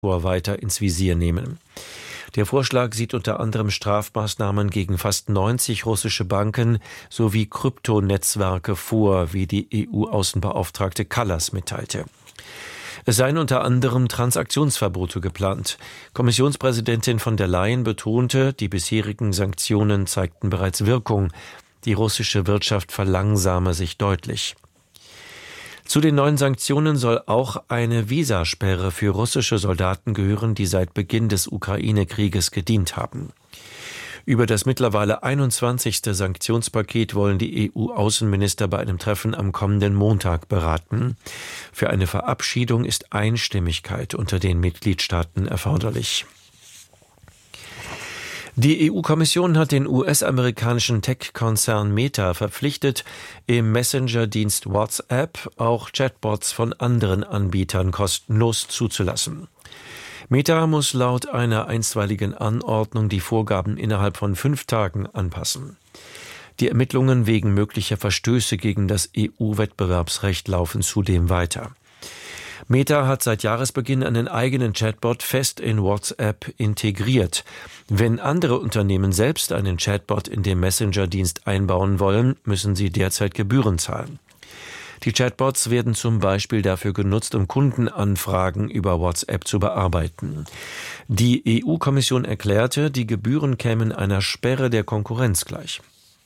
weiter ins Visier nehmen. Der Vorschlag sieht unter anderem Strafmaßnahmen gegen fast 90 russische Banken sowie Kryptonetzwerke vor, wie die EU-Außenbeauftragte Kallas mitteilte. Es seien unter anderem Transaktionsverbote geplant. Kommissionspräsidentin von der Leyen betonte, die bisherigen Sanktionen zeigten bereits Wirkung. Die russische Wirtschaft verlangsame sich deutlich. Zu den neuen Sanktionen soll auch eine Visasperre für russische Soldaten gehören, die seit Beginn des Ukraine-Krieges gedient haben. Über das mittlerweile 21. Sanktionspaket wollen die EU-Außenminister bei einem Treffen am kommenden Montag beraten. Für eine Verabschiedung ist Einstimmigkeit unter den Mitgliedstaaten erforderlich. Die EU-Kommission hat den US-amerikanischen Tech-Konzern Meta verpflichtet, im Messenger-Dienst WhatsApp auch Chatbots von anderen Anbietern kostenlos zuzulassen. Meta muss laut einer einstweiligen Anordnung die Vorgaben innerhalb von 5 Tagen anpassen. Die Ermittlungen wegen möglicher Verstöße gegen das EU-Wettbewerbsrecht laufen zudem weiter. Meta hat seit Jahresbeginn einen eigenen Chatbot fest in WhatsApp integriert. Wenn andere Unternehmen selbst einen Chatbot in den Messenger-Dienst einbauen wollen, müssen sie derzeit Gebühren zahlen. Die Chatbots werden zum Beispiel dafür genutzt, um Kundenanfragen über WhatsApp zu bearbeiten. Die EU-Kommission erklärte, die Gebühren kämen einer Sperre der Konkurrenz gleich.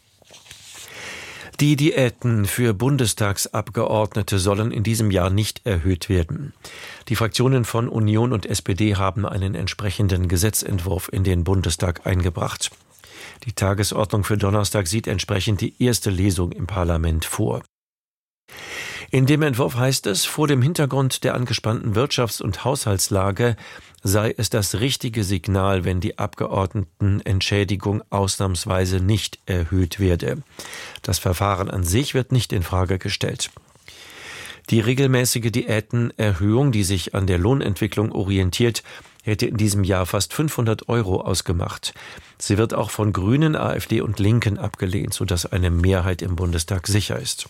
Die Diäten für Bundestagsabgeordnete sollen in diesem Jahr nicht erhöht werden. Die Fraktionen von Union und SPD haben einen entsprechenden Gesetzentwurf in den Bundestag eingebracht. Die Tagesordnung für Donnerstag sieht entsprechend die erste Lesung im Parlament vor. In dem Entwurf heißt es, vor dem Hintergrund der angespannten Wirtschafts- und Haushaltslage sei es das richtige Signal, wenn die Abgeordnetenentschädigung ausnahmsweise nicht erhöht werde. Das Verfahren an sich wird nicht in Frage gestellt. Die regelmäßige Diätenerhöhung, die sich an der Lohnentwicklung orientiert, hätte in diesem Jahr fast 500 € ausgemacht. Sie wird auch von Grünen, AfD und Linken abgelehnt, sodass eine Mehrheit im Bundestag sicher ist.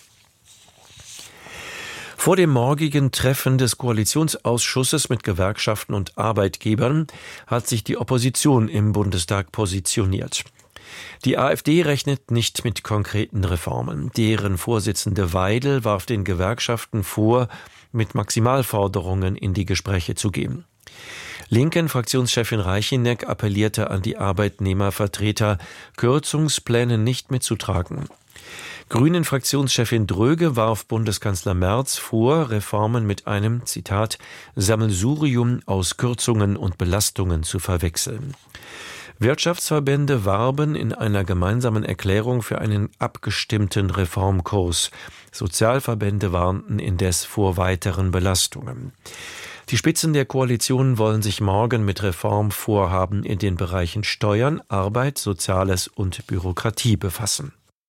Vor dem morgigen Treffen des Koalitionsausschusses mit Gewerkschaften und Arbeitgebern hat sich die Opposition im Bundestag positioniert. Die AfD rechnet nicht mit konkreten Reformen. Deren Vorsitzende Weidel warf den Gewerkschaften vor, mit Maximalforderungen in die Gespräche zu gehen. Linken Fraktionschefin Reicheneck appellierte an die Arbeitnehmervertreter, Kürzungspläne nicht mitzutragen. Grünen-Fraktionschefin Dröge warf Bundeskanzler Merz vor, Reformen mit einem, Zitat, Sammelsurium aus Kürzungen und Belastungen zu verwechseln. Wirtschaftsverbände warben in einer gemeinsamen Erklärung für einen abgestimmten Reformkurs. Sozialverbände warnten indes vor weiteren Belastungen. Die Spitzen der Koalition wollen sich morgen mit Reformvorhaben in den Bereichen Steuern, Arbeit, Soziales und Bürokratie befassen.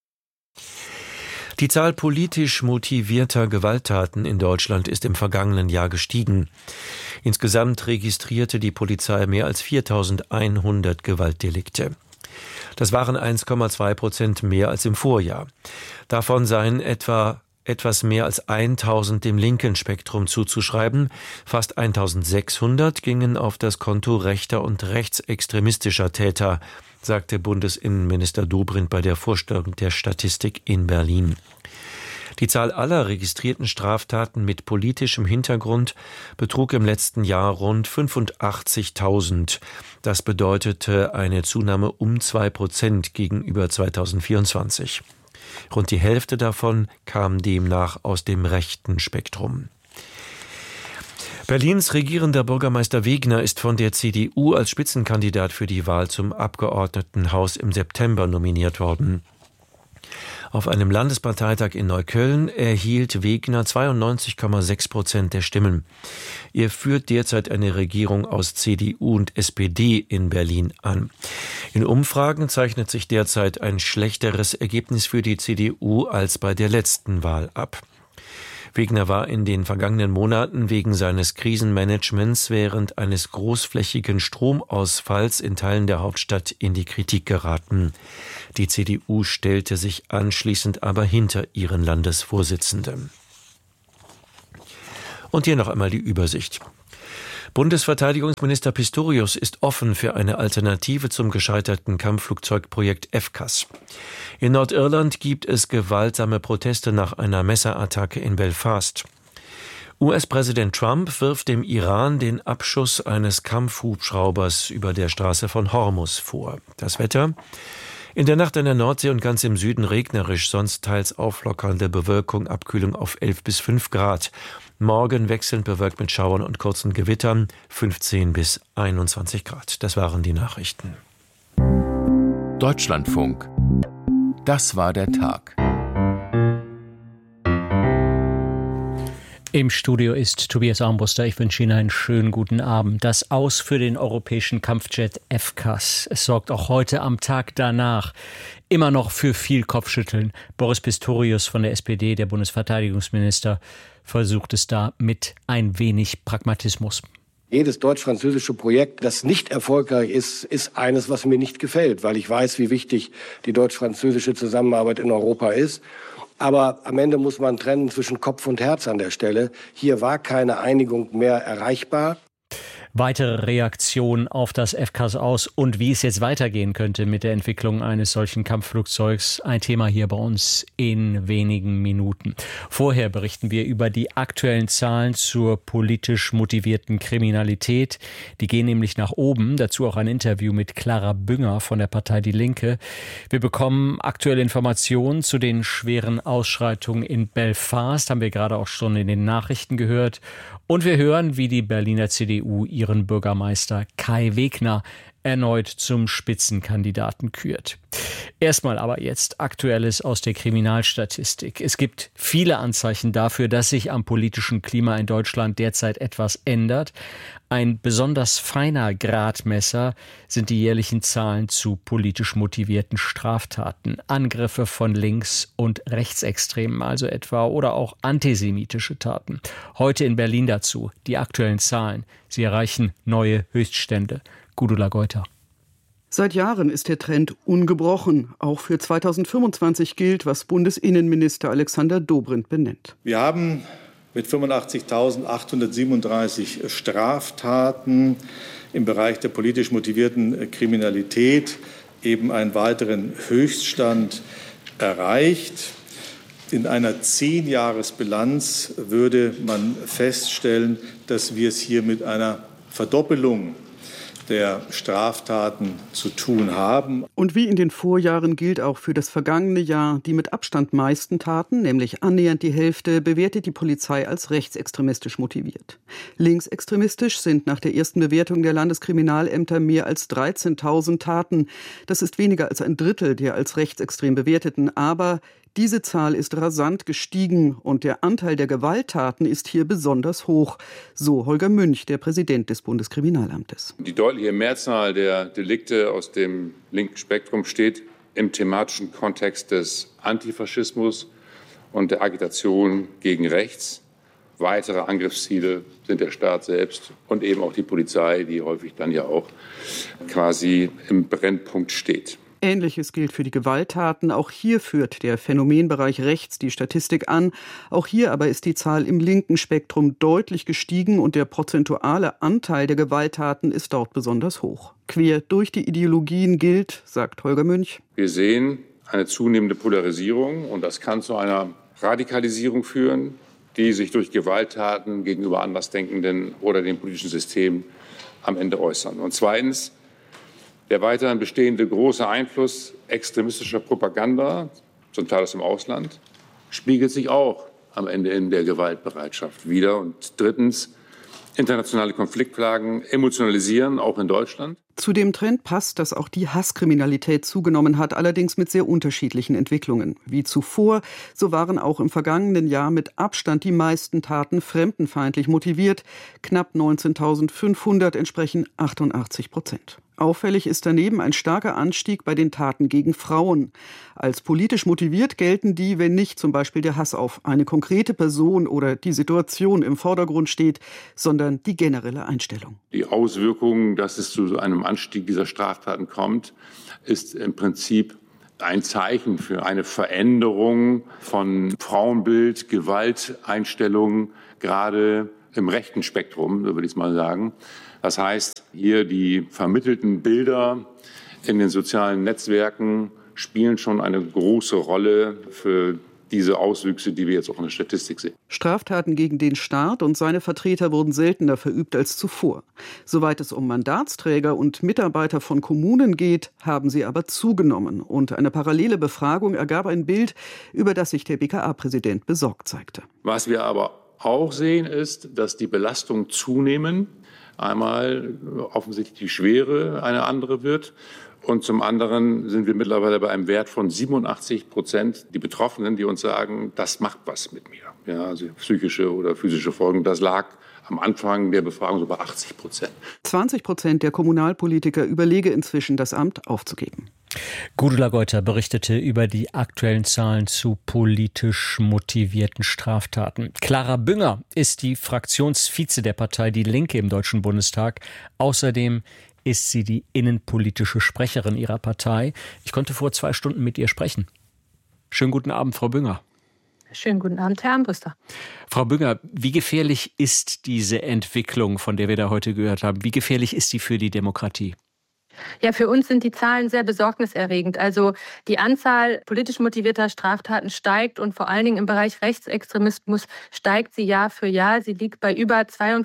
Die Zahl politisch motivierter Gewalttaten in Deutschland ist im vergangenen Jahr gestiegen. Insgesamt registrierte die Polizei mehr als 4.100 Gewaltdelikte. Das waren 1,2% mehr als im Vorjahr. Davon seien etwas mehr als 1.000 dem linken Spektrum zuzuschreiben. Fast 1.600 gingen auf das Konto rechter und rechtsextremistischer Täter, sagte Bundesinnenminister Dobrindt bei der Vorstellung der Statistik in Berlin. Die Zahl aller registrierten Straftaten mit politischem Hintergrund betrug im letzten Jahr rund 85.000. Das bedeutete eine Zunahme um 2% gegenüber 2024. Rund die Hälfte davon kam demnach aus dem rechten Spektrum. Berlins regierender Bürgermeister Wegner ist von der CDU als Spitzenkandidat für die Wahl zum Abgeordnetenhaus im September nominiert worden. Auf einem Landesparteitag in Neukölln erhielt Wegner 92,6% der Stimmen. Er führt derzeit eine Regierung aus CDU und SPD in Berlin an. In Umfragen zeichnet sich derzeit ein schlechteres Ergebnis für die CDU als bei der letzten Wahl ab. Wegner war in den vergangenen Monaten wegen seines Krisenmanagements während eines großflächigen Stromausfalls in Teilen der Hauptstadt in die Kritik geraten. Die CDU stellte sich anschließend aber hinter ihren Landesvorsitzenden. Und hier noch einmal die Übersicht. Bundesverteidigungsminister Pistorius ist offen für eine Alternative zum gescheiterten Kampfflugzeugprojekt FCAS. In Nordirland gibt es gewaltsame Proteste nach einer Messerattacke in Belfast. US-Präsident Trump wirft dem Iran den Abschuss eines Kampfhubschraubers über der Straße von Hormuz vor. Das Wetter: in der Nacht an der Nordsee und ganz im Süden regnerisch, sonst teils auflockernde Bewölkung, Abkühlung auf 11 bis 5 Grad. Morgen wechselnd bewölkt mit Schauern und kurzen Gewittern, 15 bis 21 Grad. Das waren die Nachrichten. Deutschlandfunk. Das war der Tag. Im Studio ist Tobias Armbruster. Ich wünsche Ihnen einen schönen guten Abend. Das Aus für den europäischen Kampfjet FCAS. Es sorgt auch heute am Tag danach immer noch für viel Kopfschütteln. Boris Pistorius von der SPD, der Bundesverteidigungsminister, versucht es da mit ein wenig Pragmatismus. Jedes deutsch-französische Projekt, das nicht erfolgreich ist, ist eines, was mir nicht gefällt, weil ich weiß, wie wichtig die deutsch-französische Zusammenarbeit in Europa ist. Aber am Ende muss man trennen zwischen Kopf und Herz an der Stelle. Hier war keine Einigung mehr erreichbar. Weitere Reaktionen auf das FCAS aus und wie es jetzt weitergehen könnte mit der Entwicklung eines solchen Kampfflugzeugs. Ein Thema hier bei uns in wenigen Minuten. Vorher berichten wir über die aktuellen Zahlen zur politisch motivierten Kriminalität. Die gehen nämlich nach oben. Dazu auch ein Interview mit Clara Bünger von der Partei Die Linke. Wir bekommen aktuelle Informationen zu den schweren Ausschreitungen in Belfast. Haben wir gerade auch schon in den Nachrichten gehört. Und wir hören, wie die Berliner CDU ihren Bürgermeister Kai Wegner erneut zum Spitzenkandidaten kürt. Erstmal aber jetzt Aktuelles aus der Kriminalstatistik. Es gibt viele Anzeichen dafür, dass sich am politischen Klima in Deutschland derzeit etwas ändert. Ein besonders feiner Gradmesser sind die jährlichen Zahlen zu politisch motivierten Straftaten. Angriffe von Links- und Rechtsextremen also etwa oder auch antisemitische Taten. Heute in Berlin dazu die aktuellen Zahlen. Sie erreichen neue Höchststände. Gudula Geuter. Seit Jahren ist der Trend ungebrochen. Auch für 2025 gilt, was Bundesinnenminister Alexander Dobrindt benennt. Wir haben mit 85.837 Straftaten im Bereich der politisch motivierten Kriminalität eben einen weiteren Höchststand erreicht. In einer 10-Jahres-Bilanz würde man feststellen, dass wir es hier mit einer Verdoppelung der Straftaten zu tun haben. Und wie in den Vorjahren gilt auch für das vergangene Jahr, die mit Abstand meisten Taten, nämlich annähernd die Hälfte, bewertet die Polizei als rechtsextremistisch motiviert. Linksextremistisch sind nach der ersten Bewertung der Landeskriminalämter mehr als 13.000 Taten. Das ist weniger als ein Drittel der als rechtsextrem bewerteten, aber diese Zahl ist rasant gestiegen und der Anteil der Gewalttaten ist hier besonders hoch, so Holger Münch, der Präsident des Bundeskriminalamtes. Die deutliche Mehrzahl der Delikte aus dem linken Spektrum steht im thematischen Kontext des Antifaschismus und der Agitation gegen rechts. Weitere Angriffsziele sind der Staat selbst und eben auch die Polizei, die häufig dann ja auch quasi im Brennpunkt steht. Ähnliches gilt für die Gewalttaten. Auch hier führt der Phänomenbereich rechts die Statistik an. Auch hier aber ist die Zahl im linken Spektrum deutlich gestiegen und der prozentuale Anteil der Gewalttaten ist dort besonders hoch. Quer durch die Ideologien gilt, sagt Holger Münch: Wir sehen eine zunehmende Polarisierung und das kann zu einer Radikalisierung führen, die sich durch Gewalttaten gegenüber Andersdenkenden oder dem politischen System am Ende äußern. Und zweitens, der weiterhin bestehende große Einfluss extremistischer Propaganda, zum Teil aus dem Ausland, spiegelt sich auch am Ende in der Gewaltbereitschaft wider. Und drittens, internationale Konfliktlagen emotionalisieren, auch in Deutschland. Zu dem Trend passt, dass auch die Hasskriminalität zugenommen hat, allerdings mit sehr unterschiedlichen Entwicklungen. Wie zuvor, so waren auch im vergangenen Jahr mit Abstand die meisten Taten fremdenfeindlich motiviert. Knapp 19.500 entsprechen 88%. Auffällig ist daneben ein starker Anstieg bei den Taten gegen Frauen. Als politisch motiviert gelten die, wenn nicht zum Beispiel der Hass auf eine konkrete Person oder die Situation im Vordergrund steht, sondern die generelle Einstellung. Die Auswirkungen, dass es zu einem Anstieg dieser Straftaten kommt, ist im Prinzip ein Zeichen für eine Veränderung von Frauenbild, Gewalteinstellungen, gerade im rechten Spektrum, so würde ich es mal sagen. Das heißt, hier die vermittelten Bilder in den sozialen Netzwerken spielen schon eine große Rolle für diese Auswüchse, die wir jetzt auch in der Statistik sehen. Straftaten gegen den Staat und seine Vertreter wurden seltener verübt als zuvor. Soweit es um Mandatsträger und Mitarbeiter von Kommunen geht, haben sie aber zugenommen. Und eine parallele Befragung ergab ein Bild, über das sich der BKA-Präsident besorgt zeigte. Was wir aber auch sehen, ist, dass die Belastungen zunehmen. Einmal offensichtlich die Schwere eine andere wird. Und zum anderen sind wir mittlerweile bei einem Wert von 87%. Die Betroffenen, die uns sagen, das macht was mit mir. Ja, also psychische oder physische Folgen. Das lag am Anfang der Befragung so bei 80%. 20% der Kommunalpolitiker überlege inzwischen, das Amt aufzugeben. Gudula Geuter berichtete über die aktuellen Zahlen zu politisch motivierten Straftaten. Clara Bünger ist die Fraktionsvize der Partei Die Linke im Deutschen Bundestag. Außerdem ist sie die innenpolitische Sprecherin ihrer Partei. Ich konnte vor 2 Stunden mit ihr sprechen. Schönen guten Abend, Frau Bünger. Schönen guten Abend, Herr Armbruster. Frau Bünger, wie gefährlich ist diese Entwicklung, von der wir da heute gehört haben? Wie gefährlich ist die für die Demokratie? Ja, für uns sind die Zahlen sehr besorgniserregend. Also die Anzahl politisch motivierter Straftaten steigt und vor allen Dingen im Bereich Rechtsextremismus steigt sie Jahr für Jahr. Sie liegt bei über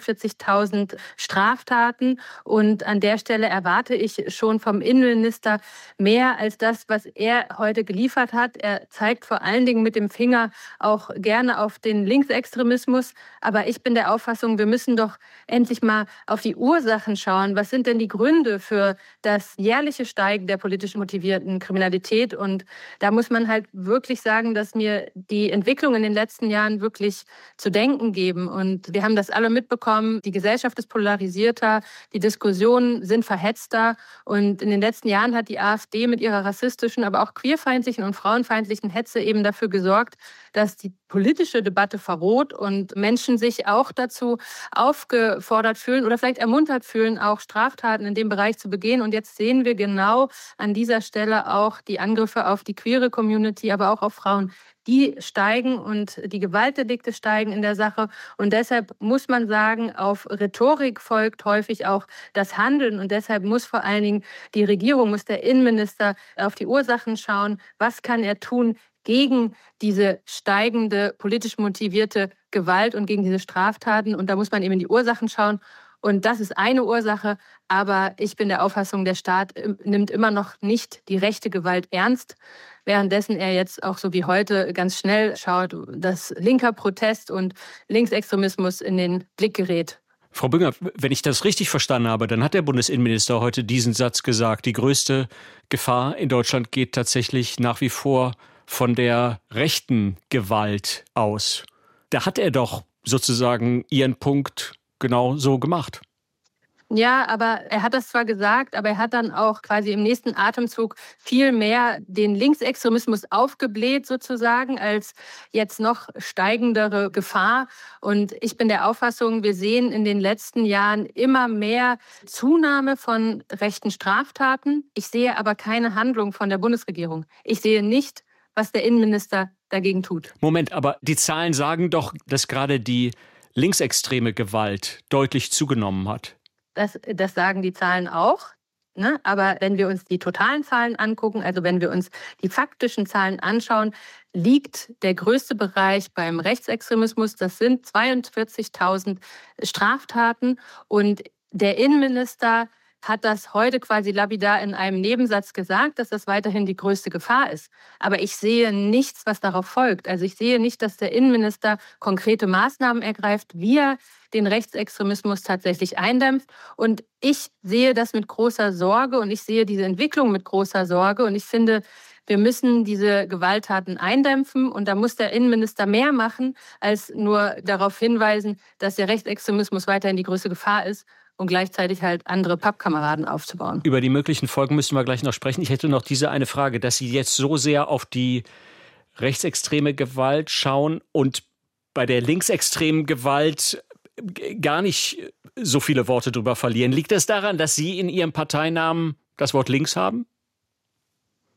42.000 Straftaten und an der Stelle erwarte ich schon vom Innenminister mehr als das, was er heute geliefert hat. Er zeigt vor allen Dingen mit dem Finger auch gerne auf den Linksextremismus. Aber ich bin der Auffassung, wir müssen doch endlich mal auf die Ursachen schauen. Was sind denn die Gründe für das jährliche Steigen der politisch motivierten Kriminalität? Und da muss man halt wirklich sagen, dass mir die Entwicklung in den letzten Jahren wirklich zu denken geben. Und wir haben das alle mitbekommen. Die Gesellschaft ist polarisierter, die Diskussionen sind verhetzter. Und in den letzten Jahren hat die AfD mit ihrer rassistischen, aber auch queerfeindlichen und frauenfeindlichen Hetze eben dafür gesorgt, dass die politische Debatte verroht und Menschen sich auch dazu aufgefordert fühlen oder vielleicht ermuntert fühlen, auch Straftaten in dem Bereich zu begehen. Und jetzt sehen wir genau an dieser Stelle auch die Angriffe auf die queere Community, aber auch auf Frauen. Die steigen und die Gewaltdelikte steigen in der Sache. Und deshalb muss man sagen, auf Rhetorik folgt häufig auch das Handeln. Und deshalb muss vor allen Dingen die Regierung, muss der Innenminister auf die Ursachen schauen. Was kann er tun gegen diese steigende politisch motivierte Gewalt und gegen diese Straftaten? Und da muss man eben in die Ursachen schauen. Und das ist eine Ursache, aber ich bin der Auffassung, der Staat nimmt immer noch nicht die rechte Gewalt ernst, währenddessen er jetzt auch so wie heute ganz schnell schaut, dass linker Protest und Linksextremismus in den Blick gerät. Frau Bünger, wenn ich das richtig verstanden habe, dann hat der Bundesinnenminister heute diesen Satz gesagt: Die größte Gefahr in Deutschland geht tatsächlich nach wie vor von der rechten Gewalt aus. Da hat er doch sozusagen Ihren Punkt genau so gemacht. Ja, aber er hat das zwar gesagt, aber er hat dann auch quasi im nächsten Atemzug viel mehr den Linksextremismus aufgebläht sozusagen als jetzt noch steigendere Gefahr. Und ich bin der Auffassung, wir sehen in den letzten Jahren immer mehr Zunahme von rechten Straftaten. Ich sehe aber keine Handlung von der Bundesregierung. Ich sehe nicht, was der Innenminister dagegen tut. Moment, aber die Zahlen sagen doch, dass gerade die linksextreme Gewalt deutlich zugenommen hat. Das sagen die Zahlen auch. Ne? Aber wenn wir uns die totalen Zahlen angucken, also wenn wir uns die faktischen Zahlen anschauen, liegt der größte Bereich beim Rechtsextremismus. Das sind 42.000 Straftaten. Und der Innenminister hat das heute quasi lapidar in einem Nebensatz gesagt, dass das weiterhin die größte Gefahr ist. Aber ich sehe nichts, was darauf folgt. Also ich sehe nicht, dass der Innenminister konkrete Maßnahmen ergreift, wie er den Rechtsextremismus tatsächlich eindämpft. Und ich sehe das mit großer Sorge und ich sehe diese Entwicklung mit großer Sorge. Und ich finde, wir müssen diese Gewalttaten eindämpfen. Und da muss der Innenminister mehr machen, als nur darauf hinweisen, dass der Rechtsextremismus weiterhin die größte Gefahr ist und gleichzeitig halt andere Pappkameraden aufzubauen. Über die möglichen Folgen müssen wir gleich noch sprechen. Ich hätte noch diese eine Frage, dass Sie jetzt so sehr auf die rechtsextreme Gewalt schauen und bei der linksextremen Gewalt gar nicht so viele Worte drüber verlieren. Liegt das daran, dass Sie in Ihrem Parteinamen das Wort links haben?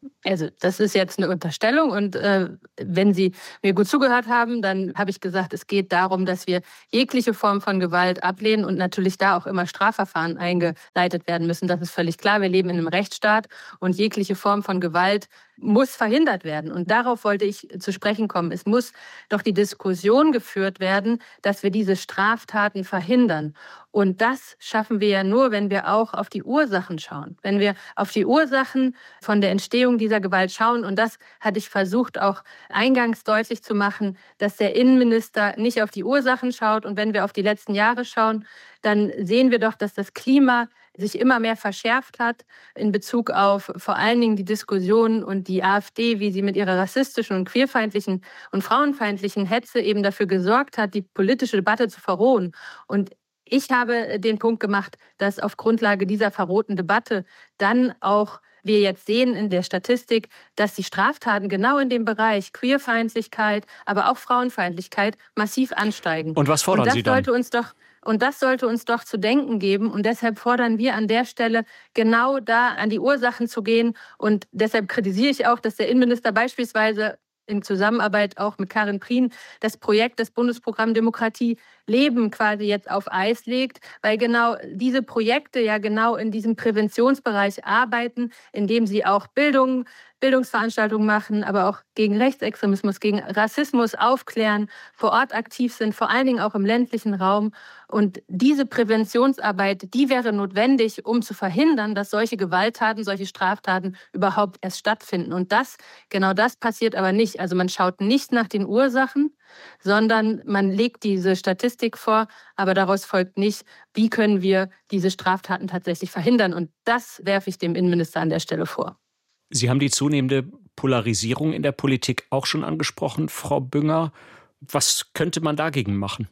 Also das ist jetzt eine Unterstellung und wenn Sie mir gut zugehört haben, dann habe ich gesagt, es geht darum, dass wir jegliche Form von Gewalt ablehnen und natürlich da auch immer Strafverfahren eingeleitet werden müssen. Das ist völlig klar. Wir leben in einem Rechtsstaat und jegliche Form von Gewalt muss verhindert werden. Und darauf wollte ich zu sprechen kommen. Es muss doch die Diskussion geführt werden, dass wir diese Straftaten verhindern. Und das schaffen wir ja nur, wenn wir auch auf die Ursachen schauen. Wenn wir auf die Ursachen von der Entstehung dieser Gewalt schauen. Und das hatte ich versucht, auch eingangs deutlich zu machen, dass der Innenminister nicht auf die Ursachen schaut. Und wenn wir auf die letzten Jahre schauen, dann sehen wir doch, dass das Klima sich immer mehr verschärft hat in Bezug auf vor allen Dingen die Diskussion und die AfD, wie sie mit ihrer rassistischen und queerfeindlichen und frauenfeindlichen Hetze eben dafür gesorgt hat, die politische Debatte zu verrohen. Und ich habe den Punkt gemacht, dass auf Grundlage dieser verrohten Debatte dann auch wir jetzt sehen in der Statistik, dass die Straftaten genau in dem Bereich Queerfeindlichkeit, aber auch Frauenfeindlichkeit massiv ansteigen. Und was fordern Sie dann? Und das sollte uns doch zu denken geben. Und deshalb fordern wir an der Stelle, genau da an die Ursachen zu gehen. Und deshalb kritisiere ich auch, dass der Innenminister beispielsweise in Zusammenarbeit auch mit Karin Prien das Projekt, das Bundesprogramm Demokratie Leben quasi jetzt auf Eis legt, weil genau diese Projekte ja genau in diesem Präventionsbereich arbeiten, indem sie auch Bildungsveranstaltungen machen, aber auch gegen Rechtsextremismus, gegen Rassismus aufklären, vor Ort aktiv sind, vor allen Dingen auch im ländlichen Raum. Und diese Präventionsarbeit, die wäre notwendig, um zu verhindern, dass solche Gewalttaten, solche Straftaten überhaupt erst stattfinden. Und genau das passiert aber nicht. Also man schaut nicht nach den Ursachen, sondern man legt diese Statistik vor, aber daraus folgt nicht, wie können wir diese Straftaten tatsächlich verhindern. Und das werfe ich dem Innenminister an der Stelle vor. Sie haben die zunehmende Polarisierung in der Politik auch schon angesprochen, Frau Bünger. Was könnte man dagegen machen?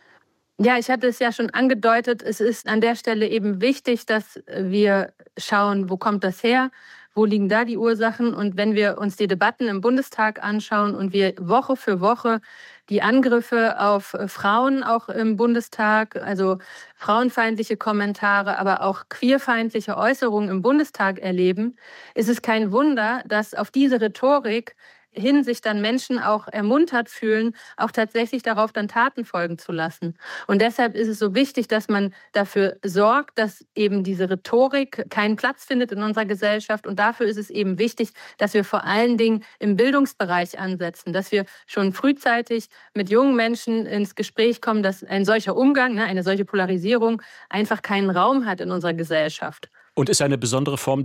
Ja, ich hatte es ja schon angedeutet. Es ist an der Stelle eben wichtig, dass wir schauen, wo kommt das her? Wo liegen da die Ursachen? Und wenn wir uns die Debatten im Bundestag anschauen und wir Woche für Woche die Angriffe auf Frauen auch im Bundestag, also frauenfeindliche Kommentare, aber auch queerfeindliche Äußerungen im Bundestag erleben, ist es kein Wunder, dass auf diese Rhetorik hin sich dann Menschen auch ermuntert fühlen, auch tatsächlich darauf dann Taten folgen zu lassen. Und deshalb ist es so wichtig, dass man dafür sorgt, dass eben diese Rhetorik keinen Platz findet in unserer Gesellschaft. Und dafür ist es eben wichtig, dass wir vor allen Dingen im Bildungsbereich ansetzen, dass wir schon frühzeitig mit jungen Menschen ins Gespräch kommen, dass ein solcher Umgang, eine solche Polarisierung einfach keinen Raum hat in unserer Gesellschaft. Und ist eine besondere Form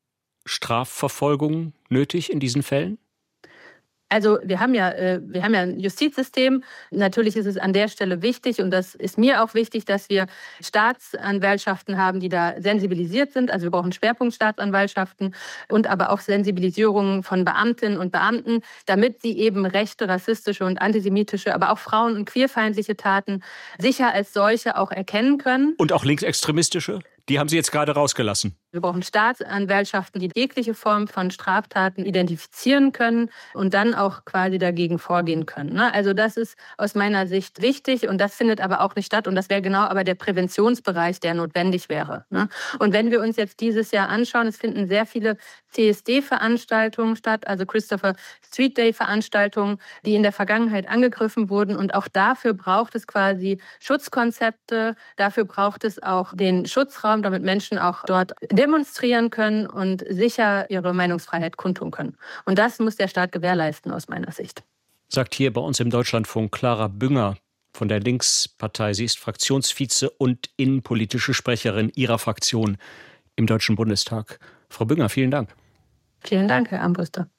der Strafverfolgung nötig in diesen Fällen? Also wir haben ja ein Justizsystem. Natürlich ist es an der Stelle wichtig und das ist mir auch wichtig, dass wir Staatsanwaltschaften haben, die da sensibilisiert sind. Also wir brauchen Schwerpunktstaatsanwaltschaften und aber auch Sensibilisierung von Beamtinnen und Beamten, damit sie eben rechte, rassistische und antisemitische, aber auch frauen- und queerfeindliche Taten sicher als solche auch erkennen können. Und auch linksextremistische? Die haben Sie jetzt gerade rausgelassen. Wir brauchen Staatsanwaltschaften, die jegliche Form von Straftaten identifizieren können und dann auch quasi dagegen vorgehen können. Also das ist aus meiner Sicht wichtig und das findet aber auch nicht statt. Und das wäre genau aber der Präventionsbereich, der notwendig wäre. Und wenn wir uns jetzt dieses Jahr anschauen, es finden sehr viele CSD-Veranstaltungen statt, also Christopher Street Day-Veranstaltungen, die in der Vergangenheit angegriffen wurden. Und auch dafür braucht es quasi Schutzkonzepte, dafür braucht es auch den Schutzraum, damit Menschen auch dort demonstrieren können und sicher ihre Meinungsfreiheit kundtun können. Und das muss der Staat gewährleisten aus meiner Sicht. Sagt hier bei uns im Deutschlandfunk Clara Bünger von der Linkspartei. Sie ist Fraktionsvize und innenpolitische Sprecherin ihrer Fraktion im Deutschen Bundestag. Frau Bünger, vielen Dank. Vielen Dank, Herr Armbruster.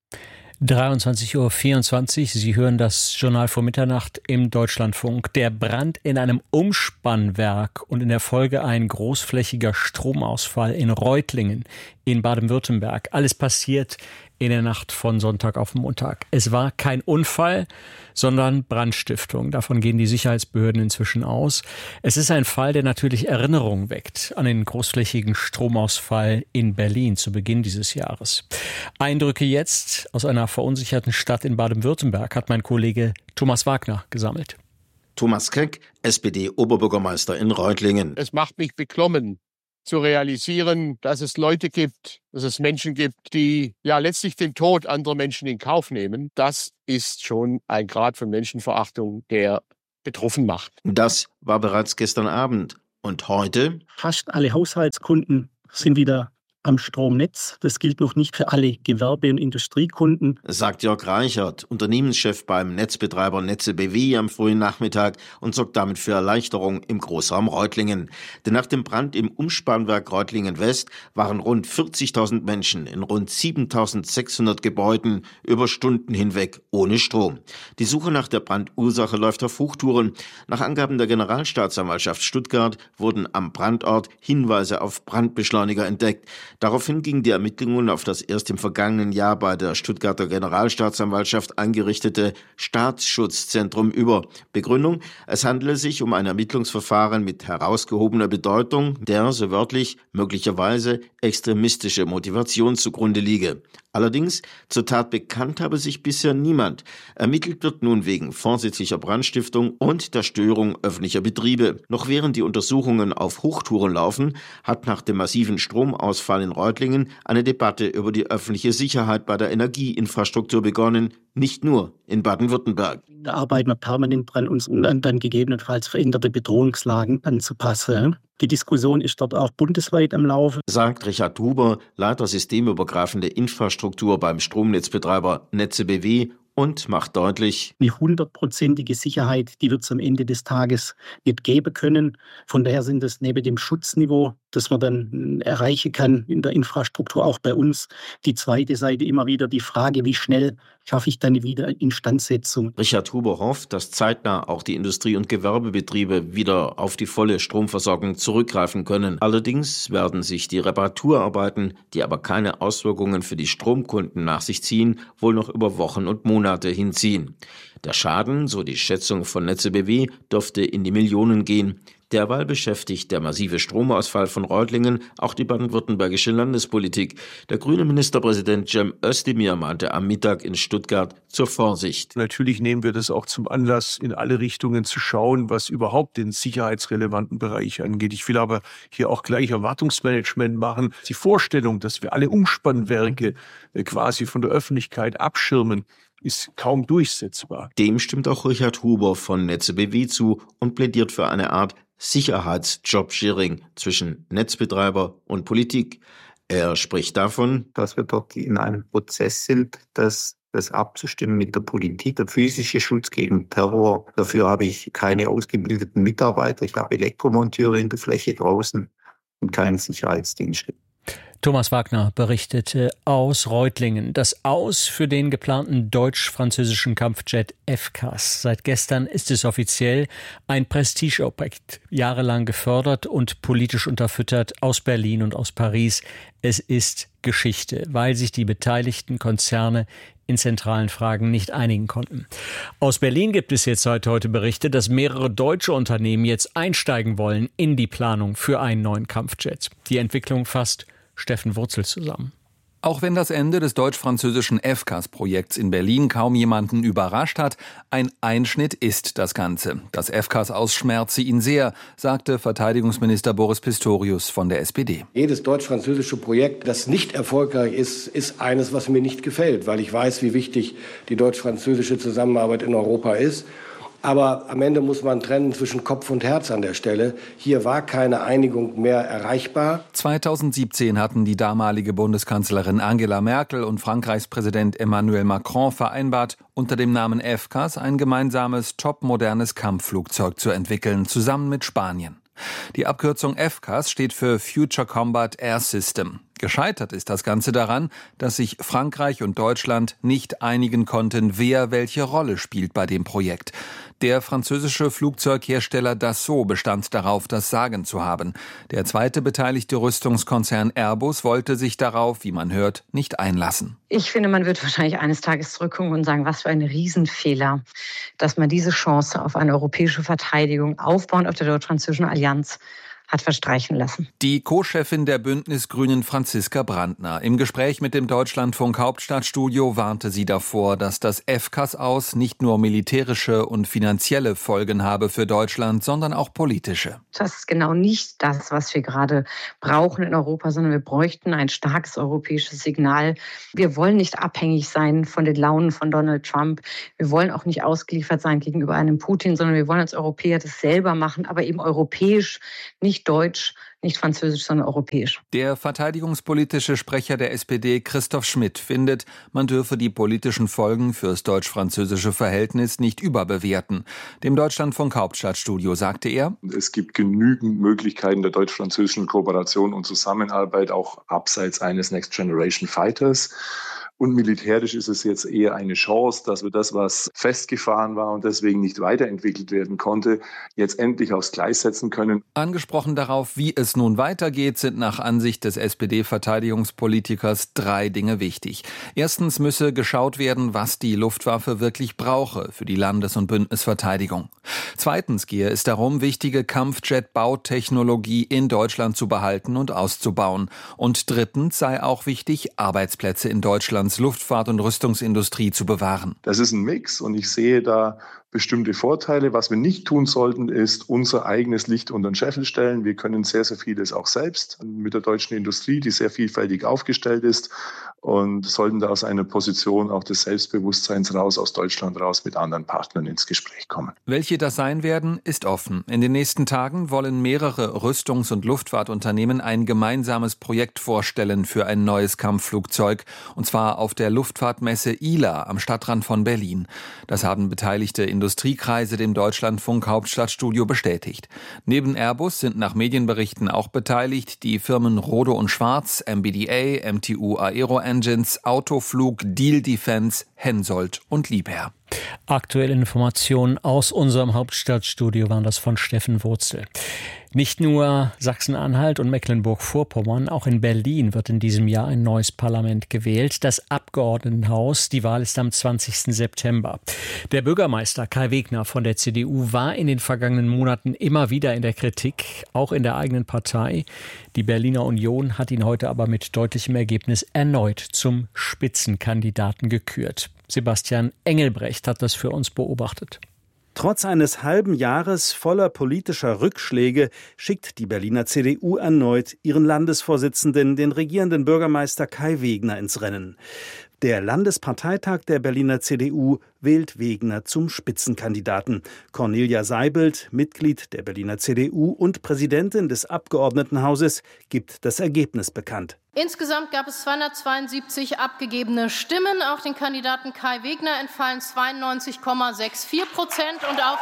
23:24 Uhr. Sie hören das Journal vor Mitternacht im Deutschlandfunk. Der Brand in einem Umspannwerk und in der Folge ein großflächiger Stromausfall in Reutlingen in Baden-Württemberg. Alles passiert in der Nacht von Sonntag auf Montag. Es war kein Unfall, sondern Brandstiftung. Davon gehen die Sicherheitsbehörden inzwischen aus. Es ist ein Fall, der natürlich Erinnerungen weckt an den großflächigen Stromausfall in Berlin zu Beginn dieses Jahres. Eindrücke jetzt aus einer verunsicherten Stadt in Baden-Württemberg hat mein Kollege Thomas Wagner gesammelt. Thomas Keck, SPD-Oberbürgermeister in Reutlingen. Es macht mich beklommen. zu realisieren, dass es Leute gibt, dass es Menschen gibt, die ja letztlich den Tod anderer Menschen in Kauf nehmen. Das ist schon ein Grad von Menschenverachtung, der betroffen macht. Das war bereits gestern Abend. Und heute? Fast alle Haushaltskunden sind wieder am Stromnetz. Das gilt noch nicht für alle Gewerbe- und Industriekunden, sagt Jörg Reichert, Unternehmenschef beim Netzbetreiber Netze BW am frühen Nachmittag und sorgt damit für Erleichterung im Großraum Reutlingen. Denn nach dem Brand im Umspannwerk Reutlingen West waren rund 40.000 Menschen in rund 7.600 Gebäuden über Stunden hinweg ohne Strom. Die Suche nach der Brandursache läuft auf Hochtouren. Nach Angaben der Generalstaatsanwaltschaft Stuttgart wurden am Brandort Hinweise auf Brandbeschleuniger entdeckt. Daraufhin gingen die Ermittlungen auf das erst im vergangenen Jahr bei der Stuttgarter Generalstaatsanwaltschaft eingerichtete Staatsschutzzentrum über. Begründung: Es handele sich um ein Ermittlungsverfahren mit herausgehobener Bedeutung, der, so wörtlich, möglicherweise extremistische Motivation zugrunde liege. Allerdings, zur Tat bekannt habe sich bisher niemand. Ermittelt wird nun wegen vorsätzlicher Brandstiftung und der Störung öffentlicher Betriebe. Noch während die Untersuchungen auf Hochtouren laufen, hat nach dem massiven Stromausfall in Reutlingen eine Debatte über die öffentliche Sicherheit bei der Energieinfrastruktur begonnen, nicht nur in Baden-Württemberg. Da arbeiten wir permanent dran, uns dann gegebenenfalls veränderte Bedrohungslagen anzupassen. Die Diskussion ist dort auch bundesweit am Laufen, sagt Richard Huber, Leiter systemübergreifende Infrastruktur beim Stromnetzbetreiber Netze BW, und macht deutlich: Die 100%ige Sicherheit, die wird es am Ende des Tages nicht geben können. Von daher sind es neben dem Schutzniveau, das man dann erreichen kann in der Infrastruktur, auch bei uns, die zweite Seite immer wieder die Frage, wie schnell schaffe ich dann eine Wiederinstandsetzung. Richard Huber hofft, dass zeitnah auch die Industrie- und Gewerbebetriebe wieder auf die volle Stromversorgung zurückgreifen können. Allerdings werden sich die Reparaturarbeiten, die aber keine Auswirkungen für die Stromkunden nach sich ziehen, wohl noch über Wochen und Monate hinziehen. Der Schaden, so die Schätzung von Netze BW, dürfte in die Millionen gehen. Derweil beschäftigt der massive Stromausfall von Reutlingen auch die baden-württembergische Landespolitik. Der grüne Ministerpräsident Cem Özdemir mahnte am Mittag in Stuttgart zur Vorsicht. Natürlich nehmen wir das auch zum Anlass, in alle Richtungen zu schauen, was überhaupt den sicherheitsrelevanten Bereich angeht. Ich will aber hier auch gleich Erwartungsmanagement machen. Die Vorstellung, dass wir alle Umspannwerke quasi von der Öffentlichkeit abschirmen, ist kaum durchsetzbar. Dem stimmt auch Richard Huber von Netze BW zu und plädiert für eine Art Sicherheitsjobsharing zwischen Netzbetreiber und Politik. Er spricht davon, dass wir dort in einem Prozess sind, das abzustimmen mit der Politik. Der physische Schutz gegen Terror, dafür habe ich keine ausgebildeten Mitarbeiter. Ich habe Elektromonteure in der Fläche draußen und keinen Sicherheitsdienst. Thomas Wagner berichtete aus Reutlingen. Das Aus für den geplanten deutsch-französischen Kampfjet FCAS. Seit gestern ist es offiziell ein Prestigeobjekt, jahrelang gefördert und politisch unterfüttert aus Berlin und aus Paris. Es ist Geschichte, weil sich die beteiligten Konzerne in zentralen Fragen nicht einigen konnten. Aus Berlin gibt es jetzt seit heute Berichte, dass mehrere deutsche Unternehmen jetzt einsteigen wollen in die Planung für einen neuen Kampfjet. Die Entwicklung fasst Steffen Wurzel zusammen. Auch wenn das Ende des deutsch-französischen FCAS-Projekts in Berlin kaum jemanden überrascht hat, ein Einschnitt ist das Ganze. Das FCAS ausschmerze ihn sehr, sagte Verteidigungsminister Boris Pistorius von der SPD. Jedes deutsch-französische Projekt, das nicht erfolgreich ist, ist eines, was mir nicht gefällt, weil ich weiß, wie wichtig die deutsch-französische Zusammenarbeit in Europa ist. Aber am Ende muss man trennen zwischen Kopf und Herz an der Stelle. Hier war keine Einigung mehr erreichbar. 2017 hatten die damalige Bundeskanzlerin Angela Merkel und Frankreichs Präsident Emmanuel Macron vereinbart, unter dem Namen FCAS ein gemeinsames, topmodernes Kampfflugzeug zu entwickeln, zusammen mit Spanien. Die Abkürzung FCAS steht für Future Combat Air System. Gescheitert ist das Ganze daran, dass sich Frankreich und Deutschland nicht einigen konnten, wer welche Rolle spielt bei dem Projekt. Der französische Flugzeughersteller Dassault bestand darauf, das Sagen zu haben. Der zweite beteiligte Rüstungskonzern Airbus wollte sich darauf, wie man hört, nicht einlassen. Ich finde, man wird wahrscheinlich eines Tages zurückgucken und sagen, was für ein Riesenfehler, dass man diese Chance auf eine europäische Verteidigung aufbauend auf der deutsch-französischen Allianz hat verstreichen lassen. Die Co-Chefin der Bündnisgrünen Franziska Brandner. Im Gespräch mit dem Deutschlandfunk Hauptstadtstudio warnte sie davor, dass das FCAS-Aus nicht nur militärische und finanzielle Folgen habe für Deutschland, sondern auch politische. Das ist genau nicht das, was wir gerade brauchen in Europa, sondern wir bräuchten ein starkes europäisches Signal. Wir wollen nicht abhängig sein von den Launen von Donald Trump. Wir wollen auch nicht ausgeliefert sein gegenüber einem Putin, sondern wir wollen als Europäer das selber machen, aber eben europäisch, nicht deutsch, nicht französisch, sondern europäisch. Der verteidigungspolitische Sprecher der SPD, Christoph Schmidt, findet, man dürfe die politischen Folgen fürs deutsch-französische Verhältnis nicht überbewerten. Dem Deutschlandfunk Hauptstadtstudio sagte er: Es gibt genügend Möglichkeiten der deutsch-französischen Kooperation und Zusammenarbeit, auch abseits eines Next Generation Fighters. Und militärisch ist es jetzt eher eine Chance, dass wir das, was festgefahren war und deswegen nicht weiterentwickelt werden konnte, jetzt endlich aufs Gleis setzen können. Angesprochen darauf, wie es nun weitergeht, sind nach Ansicht des SPD-Verteidigungspolitikers 3 Dinge wichtig. Erstens müsse geschaut werden, was die Luftwaffe wirklich brauche für die Landes- und Bündnisverteidigung. Zweitens gehe es darum, wichtige Kampfjet-Bautechnologie in Deutschland zu behalten und auszubauen. Und drittens sei auch wichtig, Arbeitsplätze in Deutschlands Luftfahrt- und Rüstungsindustrie zu bewahren. Das ist ein Mix und ich sehe da bestimmte Vorteile. Was wir nicht tun sollten, ist unser eigenes Licht unter den Scheffel stellen. Wir können sehr, sehr vieles auch selbst mit der deutschen Industrie, die sehr vielfältig aufgestellt ist, und sollten da aus einer Position auch des Selbstbewusstseins raus, aus Deutschland raus, mit anderen Partnern ins Gespräch kommen. Welche das sein werden, ist offen. In den nächsten Tagen wollen mehrere Rüstungs- und Luftfahrtunternehmen ein gemeinsames Projekt vorstellen für ein neues Kampfflugzeug, und zwar auf der Luftfahrtmesse ILA am Stadtrand von Berlin. Das haben beteiligte Industriekreise dem Deutschlandfunk Hauptstadtstudio bestätigt. Neben Airbus sind nach Medienberichten auch beteiligt die Firmen Rohde und Schwarz, MBDA, MTU Aero Engines, Autoflug, Diehl Defence, Hensoldt und Liebherr. Aktuelle Informationen aus unserem Hauptstadtstudio waren das von Steffen Wurzel. Nicht nur Sachsen-Anhalt und Mecklenburg-Vorpommern, auch in Berlin wird in diesem Jahr ein neues Parlament gewählt. Das Abgeordnetenhaus, die Wahl ist am 20. September. Der Bürgermeister Kai Wegner von der CDU war in den vergangenen Monaten immer wieder in der Kritik, auch in der eigenen Partei. Die Berliner Union hat ihn heute aber mit deutlichem Ergebnis erneut zum Spitzenkandidaten gekürt. Sebastian Engelbrecht hat das für uns beobachtet. Trotz eines halben Jahres voller politischer Rückschläge schickt die Berliner CDU erneut ihren Landesvorsitzenden, den regierenden Bürgermeister Kai Wegner, ins Rennen. Der Landesparteitag der Berliner CDU wählt Wegner zum Spitzenkandidaten. Cornelia Seibelt, Mitglied der Berliner CDU und Präsidentin des Abgeordnetenhauses, gibt das Ergebnis bekannt. Insgesamt gab es 272 abgegebene Stimmen. Auf den Kandidaten Kai Wegner entfallen 92,64% und auf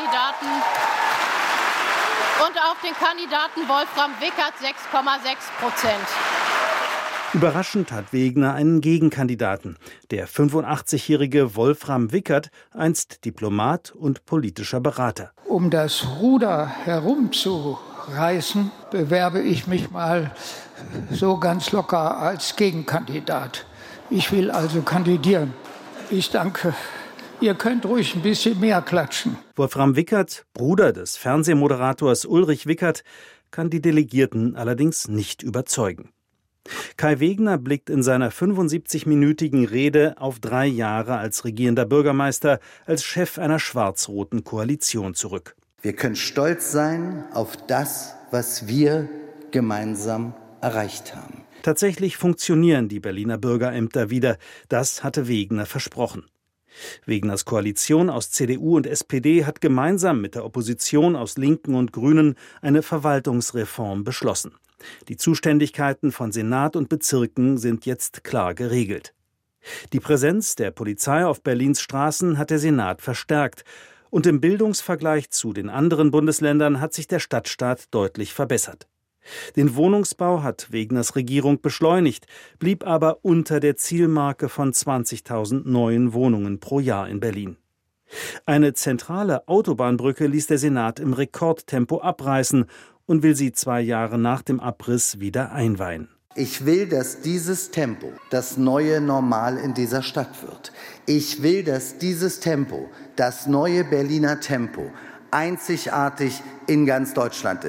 den Kandidaten Wolfram Wickert 6,6%. Überraschend hat Wegner einen Gegenkandidaten. Der 85-jährige Wolfram Wickert, einst Diplomat und politischer Berater. Um das Ruder herumzureißen, bewerbe ich mich mal so ganz locker als Gegenkandidat. Ich will also kandidieren. Ich danke. Ihr könnt ruhig ein bisschen mehr klatschen. Wolfram Wickert, Bruder des Fernsehmoderators Ulrich Wickert, kann die Delegierten allerdings nicht überzeugen. Kai Wegner blickt in seiner 75-minütigen Rede auf 3 Jahre als regierender Bürgermeister, als Chef einer schwarz-roten Koalition zurück. Wir können stolz sein auf das, was wir gemeinsam erreicht haben. Tatsächlich funktionieren die Berliner Bürgerämter wieder. Das hatte Wegner versprochen. Wegners Koalition aus CDU und SPD hat gemeinsam mit der Opposition aus Linken und Grünen eine Verwaltungsreform beschlossen. Die Zuständigkeiten von Senat und Bezirken sind jetzt klar geregelt. Die Präsenz der Polizei auf Berlins Straßen hat der Senat verstärkt. Und im Bildungsvergleich zu den anderen Bundesländern hat sich der Stadtstaat deutlich verbessert. Den Wohnungsbau hat Wegners Regierung beschleunigt, blieb aber unter der Zielmarke von 20.000 neuen Wohnungen pro Jahr in Berlin. Eine zentrale Autobahnbrücke ließ der Senat im Rekordtempo abreißen und will sie 2 Jahre nach dem Abriss wieder einweihen. Ich will, dass dieses Tempo das neue Normal in dieser Stadt wird. Ich will, dass dieses Tempo, das neue Berliner Tempo, einzigartig in ganz Deutschland ist.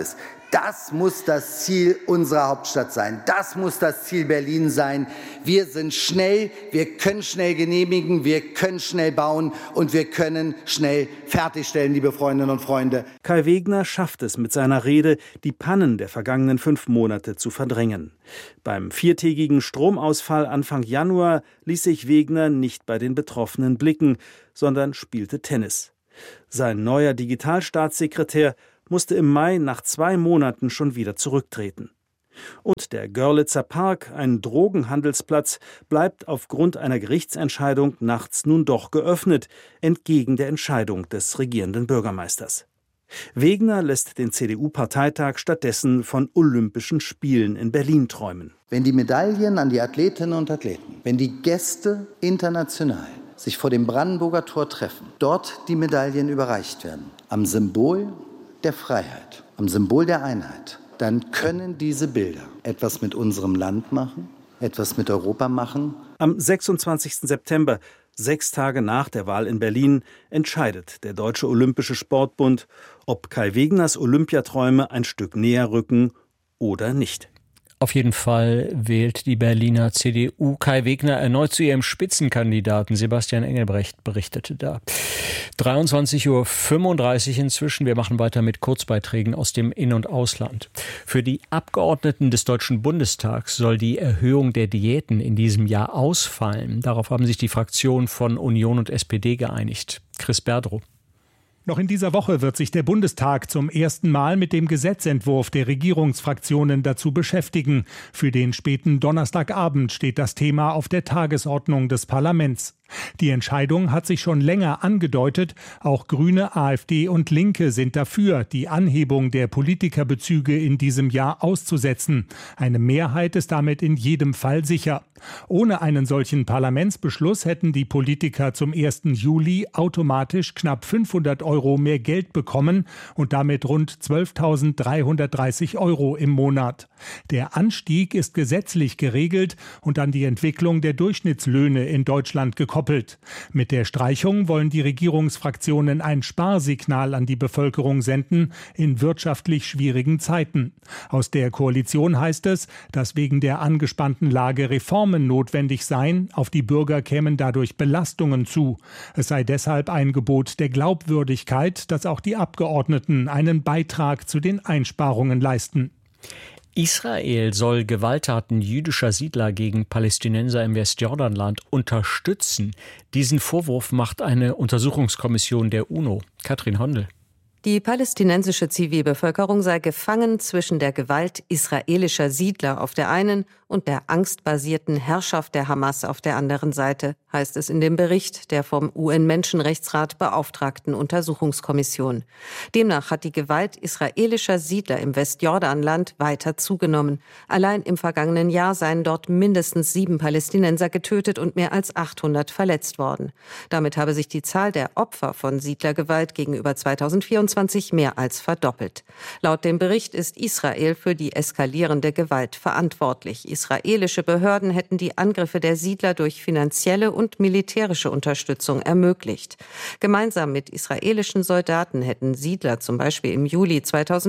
Das muss das Ziel unserer Hauptstadt sein. Das muss das Ziel Berlin sein. Wir sind schnell, wir können schnell genehmigen, wir können schnell bauen und wir können schnell fertigstellen, liebe Freundinnen und Freunde. Kai Wegner schafft es mit seiner Rede, die Pannen der vergangenen 5 Monate zu verdrängen. Beim 4-tägigen Stromausfall Anfang Januar ließ sich Wegner nicht bei den Betroffenen blicken, sondern spielte Tennis. Sein neuer Digitalstaatssekretär musste im Mai nach 2 Monaten schon wieder zurücktreten. Und der Görlitzer Park, ein Drogenhandelsplatz, bleibt aufgrund einer Gerichtsentscheidung nachts nun doch geöffnet, entgegen der Entscheidung des regierenden Bürgermeisters. Wegner lässt den CDU-Parteitag stattdessen von Olympischen Spielen in Berlin träumen. Wenn die Medaillen an die Athletinnen und Athleten, wenn die Gäste international sich vor dem Brandenburger Tor treffen, dort die Medaillen überreicht werden, am Symbol der Freiheit, am Symbol der Einheit, dann können diese Bilder etwas mit unserem Land machen, etwas mit Europa machen. Am 26. September, 6 Tage nach der Wahl in Berlin, entscheidet der Deutsche Olympische Sportbund, ob Kai Wegners Olympiaträume ein Stück näher rücken oder nicht. Auf jeden Fall wählt die Berliner CDU Kai Wegner erneut zu ihrem Spitzenkandidaten. Sebastian Engelbrecht berichtete da. 23:35 Uhr inzwischen. Wir machen weiter mit Kurzbeiträgen aus dem In- und Ausland. Für die Abgeordneten des Deutschen Bundestags soll die Erhöhung der Diäten in diesem Jahr ausfallen. Darauf haben sich die Fraktionen von Union und SPD geeinigt. Chris Berdrow. Noch in dieser Woche wird sich der Bundestag zum ersten Mal mit dem Gesetzentwurf der Regierungsfraktionen dazu beschäftigen. Für den späten Donnerstagabend steht das Thema auf der Tagesordnung des Parlaments. Die Entscheidung hat sich schon länger angedeutet. Auch Grüne, AfD und Linke sind dafür, die Anhebung der Politikerbezüge in diesem Jahr auszusetzen. Eine Mehrheit ist damit in jedem Fall sicher. Ohne einen solchen Parlamentsbeschluss hätten die Politiker zum 1. Juli automatisch knapp 500 € mehr Geld bekommen und damit rund 12.330 € im Monat. Der Anstieg ist gesetzlich geregelt und an die Entwicklung der Durchschnittslöhne in Deutschland gekoppelt. Mit der Streichung wollen die Regierungsfraktionen ein Sparsignal an die Bevölkerung senden in wirtschaftlich schwierigen Zeiten. Aus der Koalition heißt es, dass wegen der angespannten Lage Reformen notwendig seien, auf die Bürger kämen dadurch Belastungen zu. Es sei deshalb ein Gebot der Glaubwürdigkeit, dass auch die Abgeordneten einen Beitrag zu den Einsparungen leisten. Israel soll Gewalttaten jüdischer Siedler gegen Palästinenser im Westjordanland unterstützen. Diesen Vorwurf macht eine Untersuchungskommission der UNO. Katrin Hondel. Die palästinensische Zivilbevölkerung sei gefangen zwischen der Gewalt israelischer Siedler auf der einen und der angstbasierten Herrschaft der Hamas auf der anderen Seite, heißt es in dem Bericht der vom UN-Menschenrechtsrat beauftragten Untersuchungskommission. Demnach hat die Gewalt israelischer Siedler im Westjordanland weiter zugenommen. Allein im vergangenen Jahr seien dort mindestens 7 Palästinenser getötet und mehr als 800 verletzt worden. Damit habe sich die Zahl der Opfer von Siedlergewalt gegenüber 2024 mehr als verdoppelt. Laut dem Bericht ist Israel für die eskalierende Gewalt verantwortlich. Israelische Behörden hätten die Angriffe der Siedler durch finanzielle und militärische Unterstützung ermöglicht. Gemeinsam mit israelischen Soldaten hätten Siedler zum Beispiel im Juli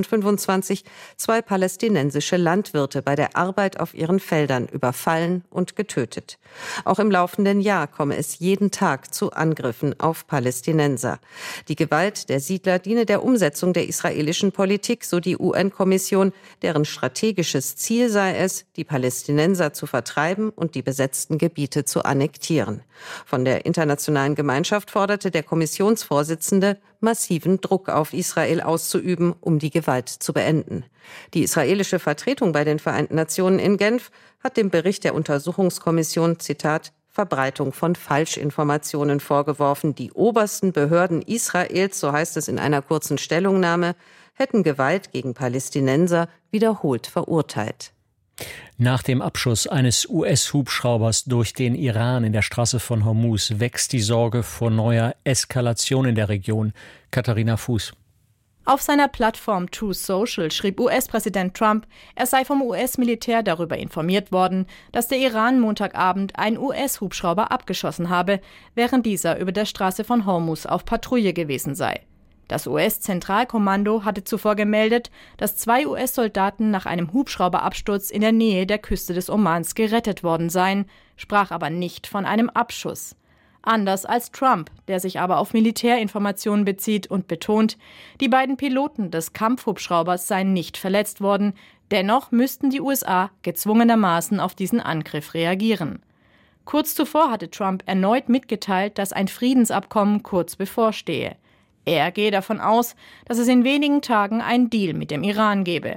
2025 2 palästinensische Landwirte bei der Arbeit auf ihren Feldern überfallen und getötet. Auch im laufenden Jahr komme es jeden Tag zu Angriffen auf Palästinenser. Die Gewalt der Siedler diene der Umsetzung der israelischen Politik, so die UN-Kommission, deren strategisches Ziel sei es, die Palästinenser zu vertreiben und die besetzten Gebiete zu annektieren. Von der internationalen Gemeinschaft forderte der Kommissionsvorsitzende, massiven Druck auf Israel auszuüben, um die Gewalt zu beenden. Die israelische Vertretung bei den Vereinten Nationen in Genf hat dem Bericht der Untersuchungskommission, Zitat, Verbreitung von Falschinformationen vorgeworfen. Die obersten Behörden Israels, so heißt es in einer kurzen Stellungnahme, hätten Gewalt gegen Palästinenser wiederholt verurteilt. Nach dem Abschuss eines US-Hubschraubers durch den Iran in der Straße von Hormuz wächst die Sorge vor neuer Eskalation in der Region. Katharina Fuß. Auf seiner Plattform Truth Social schrieb US-Präsident Trump, er sei vom US-Militär darüber informiert worden, dass der Iran Montagabend einen US-Hubschrauber abgeschossen habe, während dieser über der Straße von Hormuz auf Patrouille gewesen sei. Das US-Zentralkommando hatte zuvor gemeldet, dass 2 US-Soldaten nach einem Hubschrauberabsturz in der Nähe der Küste des Omans gerettet worden seien, sprach aber nicht von einem Abschuss. Anders als Trump, der sich aber auf Militärinformationen bezieht und betont, die beiden Piloten des Kampfhubschraubers seien nicht verletzt worden, dennoch müssten die USA gezwungenermaßen auf diesen Angriff reagieren. Kurz zuvor hatte Trump erneut mitgeteilt, dass ein Friedensabkommen kurz bevorstehe. Er gehe davon aus, dass es in wenigen Tagen einen Deal mit dem Iran gebe.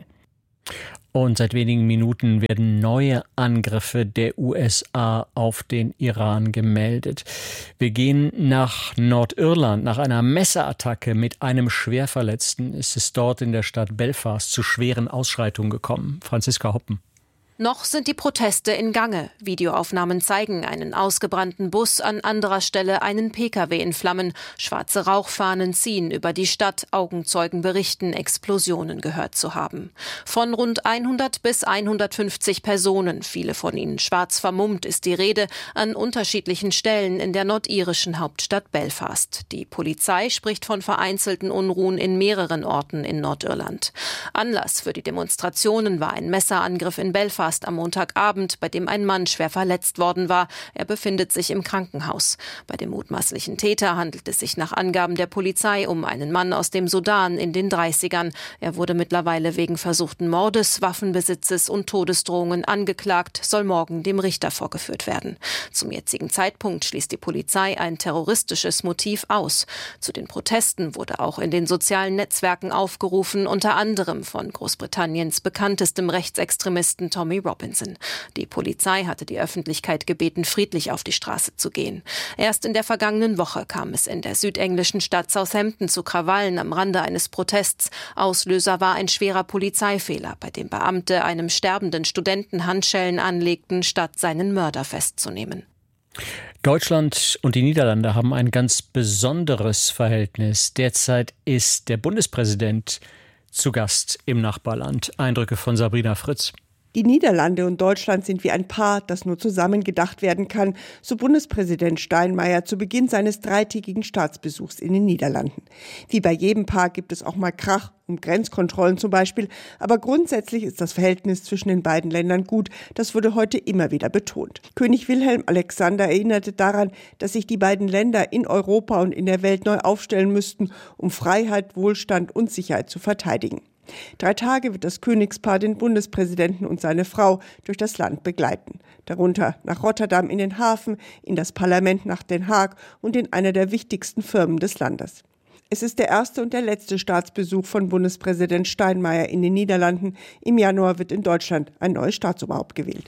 Und seit wenigen Minuten werden neue Angriffe der USA auf den Iran gemeldet. Wir gehen nach Nordirland. Nach einer Messerattacke mit einem Schwerverletzten ist es dort in der Stadt Belfast zu schweren Ausschreitungen gekommen. Franziska Hoppen. Noch sind die Proteste in Gange. Videoaufnahmen zeigen einen ausgebrannten Bus, an anderer Stelle einen Pkw in Flammen. Schwarze Rauchfahnen ziehen über die Stadt. Augenzeugen berichten, Explosionen gehört zu haben. Von rund 100 bis 150 Personen, viele von ihnen schwarz vermummt, ist die Rede, an unterschiedlichen Stellen in der nordirischen Hauptstadt Belfast. Die Polizei spricht von vereinzelten Unruhen in mehreren Orten in Nordirland. Anlass für die Demonstrationen war ein Messerangriff in Belfast am Montagabend, bei dem ein Mann schwer verletzt worden war. Er befindet sich im Krankenhaus. Bei dem mutmaßlichen Täter handelt es sich nach Angaben der Polizei um einen Mann aus dem Sudan in den 30ern. Er wurde mittlerweile wegen versuchten Mordes, Waffenbesitzes und Todesdrohungen angeklagt, soll morgen dem Richter vorgeführt werden. Zum jetzigen Zeitpunkt schließt die Polizei ein terroristisches Motiv aus. Zu den Protesten wurde auch in den sozialen Netzwerken aufgerufen, unter anderem von Großbritanniens bekanntestem Rechtsextremisten Tommy Robinson. Die Polizei hatte die Öffentlichkeit gebeten, friedlich auf die Straße zu gehen. Erst in der vergangenen Woche kam es in der südenglischen Stadt Southampton zu Krawallen am Rande eines Protests. Auslöser war ein schwerer Polizeifehler, bei dem Beamte einem sterbenden Studenten Handschellen anlegten, statt seinen Mörder festzunehmen. Deutschland und die Niederlande haben ein ganz besonderes Verhältnis. Derzeit ist der Bundespräsident zu Gast im Nachbarland. Eindrücke von Sabrina Fritz. Die Niederlande und Deutschland sind wie ein Paar, das nur zusammen gedacht werden kann, so Bundespräsident Steinmeier zu Beginn seines 3-tägigen Staatsbesuchs in den Niederlanden. Wie bei jedem Paar gibt es auch mal Krach, um Grenzkontrollen zum Beispiel, aber grundsätzlich ist das Verhältnis zwischen den beiden Ländern gut. Das wurde heute immer wieder betont. König Wilhelm Alexander erinnerte daran, dass sich die beiden Länder in Europa und in der Welt neu aufstellen müssten, um Freiheit, Wohlstand und Sicherheit zu verteidigen. 3 Tage wird das Königspaar den Bundespräsidenten und seine Frau durch das Land begleiten. Darunter nach Rotterdam in den Hafen, in das Parlament nach Den Haag und in einer der wichtigsten Firmen des Landes. Es ist der erste und der letzte Staatsbesuch von Bundespräsident Steinmeier in den Niederlanden. Im Januar wird in Deutschland ein neues Staatsoberhaupt gewählt.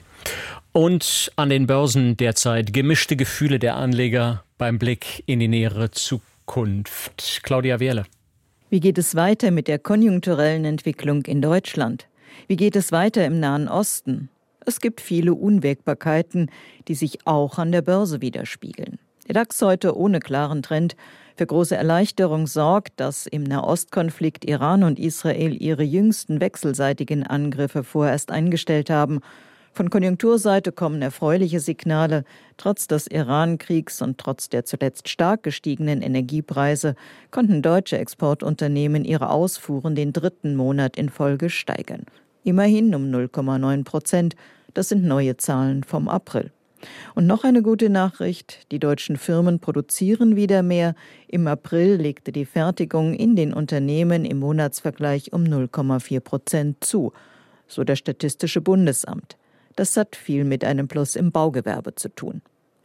Und an den Börsen derzeit gemischte Gefühle der Anleger beim Blick in die nähere Zukunft. Claudia Wehrle. Wie geht es weiter mit der konjunkturellen Entwicklung in Deutschland? Wie geht es weiter im Nahen Osten? Es gibt viele Unwägbarkeiten, die sich auch an der Börse widerspiegeln. Der DAX heute ohne klaren Trend. Für große Erleichterung sorgt, dass im Nahostkonflikt Iran und Israel ihre jüngsten wechselseitigen Angriffe vorerst eingestellt haben. Von Konjunkturseite kommen erfreuliche Signale. Trotz des Iran-Kriegs und trotz der zuletzt stark gestiegenen Energiepreise konnten deutsche Exportunternehmen ihre Ausfuhren den 3. Monat in Folge steigern. Immerhin um 0,9%. Das sind neue Zahlen vom April. Und noch eine gute Nachricht, die deutschen Firmen produzieren wieder mehr. Im April legte die Fertigung in den Unternehmen im Monatsvergleich um 0,4% zu, so das Statistische Bundesamt. Das hat viel mit einem Plus im Baugewerbe zu tun.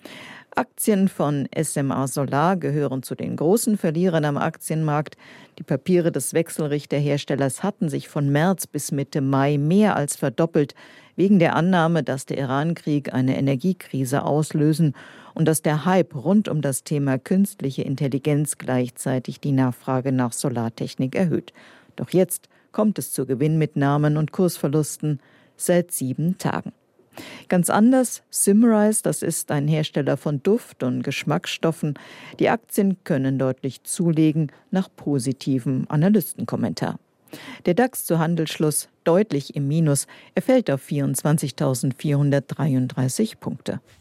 Aktien von SMA Solar gehören zu den großen Verlierern am Aktienmarkt. Die Papiere des Wechselrichterherstellers hatten sich von März bis Mitte Mai mehr als verdoppelt, wegen der Annahme, dass der Iran-Krieg eine Energiekrise auslösen und dass der Hype rund um das Thema künstliche Intelligenz gleichzeitig die Nachfrage nach Solartechnik erhöht. Doch jetzt kommt es zu Gewinnmitnahmen und Kursverlusten seit 7 Tagen. Ganz anders Symrise, das ist ein Hersteller von Duft- und Geschmacksstoffen. Die Aktien können deutlich zulegen nach positivem Analystenkommentar. Der DAX zu Handelsschluss deutlich im Minus. Er fällt auf 24.433 Punkte.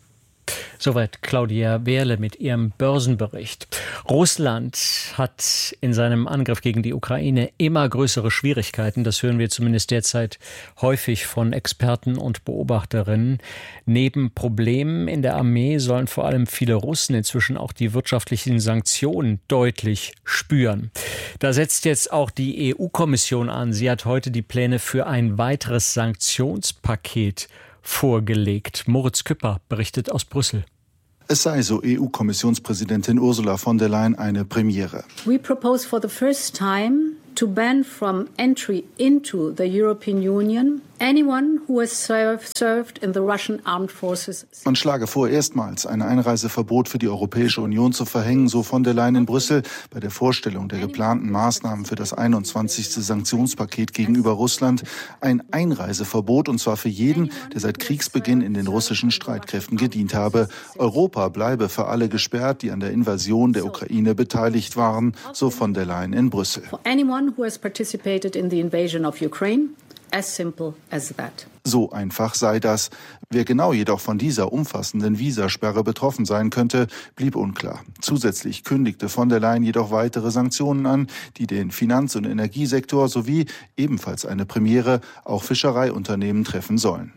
Soweit Claudia Wehrle mit ihrem Börsenbericht. Russland hat in seinem Angriff gegen die Ukraine immer größere Schwierigkeiten. Das hören wir zumindest derzeit häufig von Experten und Beobachterinnen. Neben Problemen in der Armee sollen vor allem viele Russen inzwischen auch die wirtschaftlichen Sanktionen deutlich spüren. Da setzt jetzt auch die EU-Kommission an. Sie hat heute die Pläne für ein weiteres Sanktionspaket vorgelegt. Moritz Küpper berichtet aus Brüssel. Es sei, so EU-Kommissionspräsidentin Ursula von der Leyen, eine Premiere. We propose for the first time to ban from entry into the European Union anyone who has served in the Russian armed forces. Man schlage vor, erstmals ein Einreiseverbot für die Europäische Union zu verhängen, so von der Leyen in Brüssel bei der Vorstellung der geplanten Maßnahmen für das 21. Sanktionspaket gegenüber Russland. Ein Einreiseverbot, und zwar für jeden, der seit Kriegsbeginn in den russischen Streitkräften gedient habe. Europa bleibe für alle gesperrt, die an der Invasion der Ukraine beteiligt waren, so von der Leyen in Brüssel. For anyone who has participated in the invasion of Ukraine. As simple as that. So einfach sei das. Wer genau jedoch von dieser umfassenden Visasperre betroffen sein könnte, blieb unklar. Zusätzlich kündigte von der Leyen jedoch weitere Sanktionen an, die den Finanz- und Energiesektor sowie, ebenfalls eine Premiere, auch Fischereiunternehmen treffen sollen.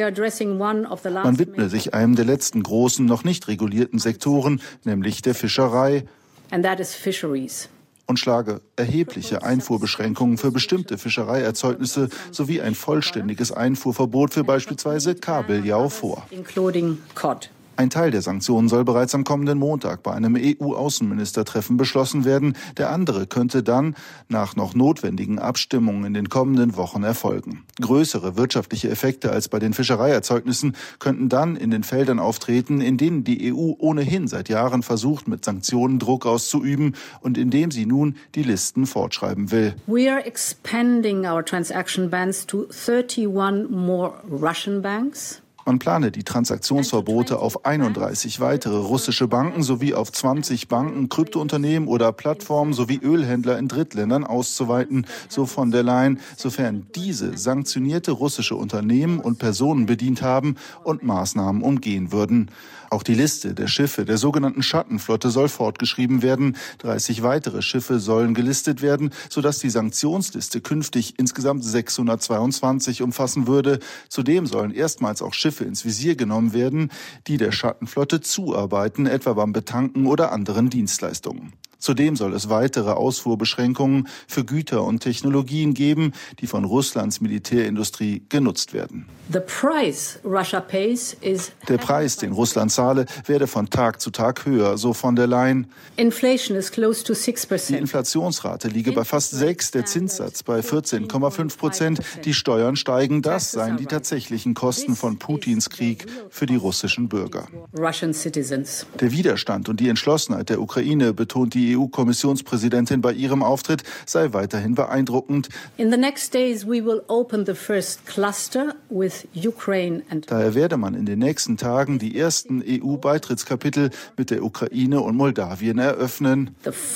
Man widme sich einem der letzten großen, noch nicht regulierten Sektoren, nämlich der Fischerei. And that is fisheries. Und schlage erhebliche Einfuhrbeschränkungen für bestimmte Fischereierzeugnisse sowie ein vollständiges Einfuhrverbot für beispielsweise Kabeljau vor. Ein Teil der Sanktionen soll bereits am kommenden Montag bei einem EU-Außenministertreffen beschlossen werden. Der andere könnte dann nach noch notwendigen Abstimmungen in den kommenden Wochen erfolgen. Größere wirtschaftliche Effekte als bei den Fischereierzeugnissen könnten dann in den Feldern auftreten, in denen die EU ohnehin seit Jahren versucht, mit Sanktionen Druck auszuüben und indem sie nun die Listen fortschreiben will. We are expanding our transaction bans to 31 more Russian banks. Man plane die Transaktionsverbote auf 31 weitere russische Banken sowie auf 20 Banken, Kryptounternehmen oder Plattformen sowie Ölhändler in Drittländern auszuweiten, so von der Leyen, sofern diese sanktionierte russische Unternehmen und Personen bedient haben und Maßnahmen umgehen würden. Auch die Liste der Schiffe der sogenannten Schattenflotte soll fortgeschrieben werden. 30 weitere Schiffe sollen gelistet werden, sodass die Sanktionsliste künftig insgesamt 622 umfassen würde. Zudem sollen erstmals auch Schiffe ins Visier genommen werden, die der Schattenflotte zuarbeiten, etwa beim Betanken oder anderen Dienstleistungen. Zudem soll es weitere Ausfuhrbeschränkungen für Güter und Technologien geben, die von Russlands Militärindustrie genutzt werden. Der Preis, den Russland zahle, werde von Tag zu Tag höher, so von der Leyen. Inflation is close to 6%. Die Inflationsrate liege bei fast 6, der Zinssatz bei 14,5%. Die Steuern steigen, das seien die tatsächlichen Kosten von Putins Krieg für die russischen Bürger. Der Widerstand und die Entschlossenheit der Ukraine, betont die EU-Kommissionspräsidentin bei ihrem Auftritt, sei weiterhin beeindruckend. Daher werde man in den nächsten Tagen die ersten EU-Beitrittskapitel mit der Ukraine und Moldawien eröffnen.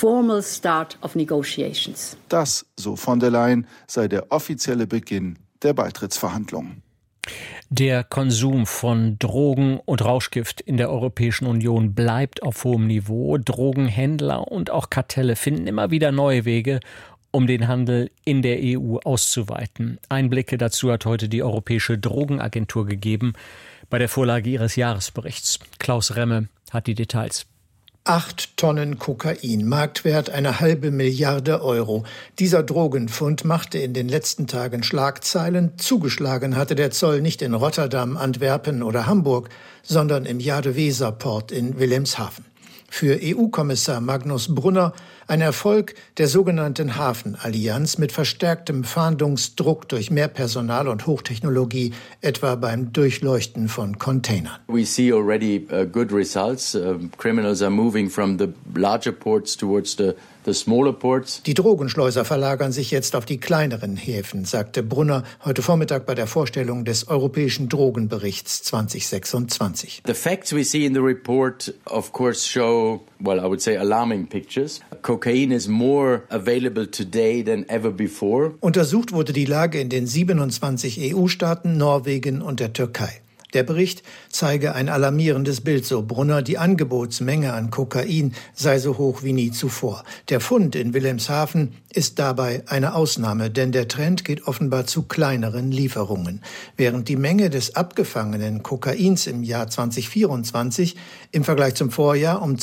Das, so von der Leyen, sei der offizielle Beginn der Beitrittsverhandlungen. Der Konsum von Drogen und Rauschgift in der Europäischen Union bleibt auf hohem Niveau. Drogenhändler und auch Kartelle finden immer wieder neue Wege, um den Handel in der EU auszuweiten. Einblicke dazu hat heute die Europäische Drogenagentur gegeben bei der Vorlage ihres Jahresberichts. Klaus Remme hat die Details. 8 Tonnen Kokain, Marktwert 1,5 Milliarde Euro. Dieser Drogenfund machte in den letzten Tagen Schlagzeilen. Zugeschlagen hatte der Zoll nicht in Rotterdam, Antwerpen oder Hamburg, sondern im Jade-Weser-Port in Wilhelmshaven. Für EU-Kommissar Magnus Brunner ein Erfolg der sogenannten Hafenallianz mit verstärktem Fahndungsdruck durch mehr Personal und Hochtechnologie, etwa beim Durchleuchten von Containern. We see already good results. Criminals are moving from the larger ports towards the smaller ports. Die Drogenschleuser verlagern sich jetzt auf die kleineren Häfen, sagte Brunner heute Vormittag bei der Vorstellung des Europäischen Drogenberichts 2026. The facts we see in the report of course show, well, I would say alarming pictures. Cocaine is more available today than ever before. Untersucht wurde die Lage in den 27 EU-Staaten, Norwegen und der Türkei. Der Bericht zeige ein alarmierendes Bild, so Brunner. Die Angebotsmenge an Kokain sei so hoch wie nie zuvor. Der Fund in Wilhelmshaven ist dabei eine Ausnahme, denn der Trend geht offenbar zu kleineren Lieferungen. Während die Menge des abgefangenen Kokains im Jahr 2024 im Vergleich zum Vorjahr um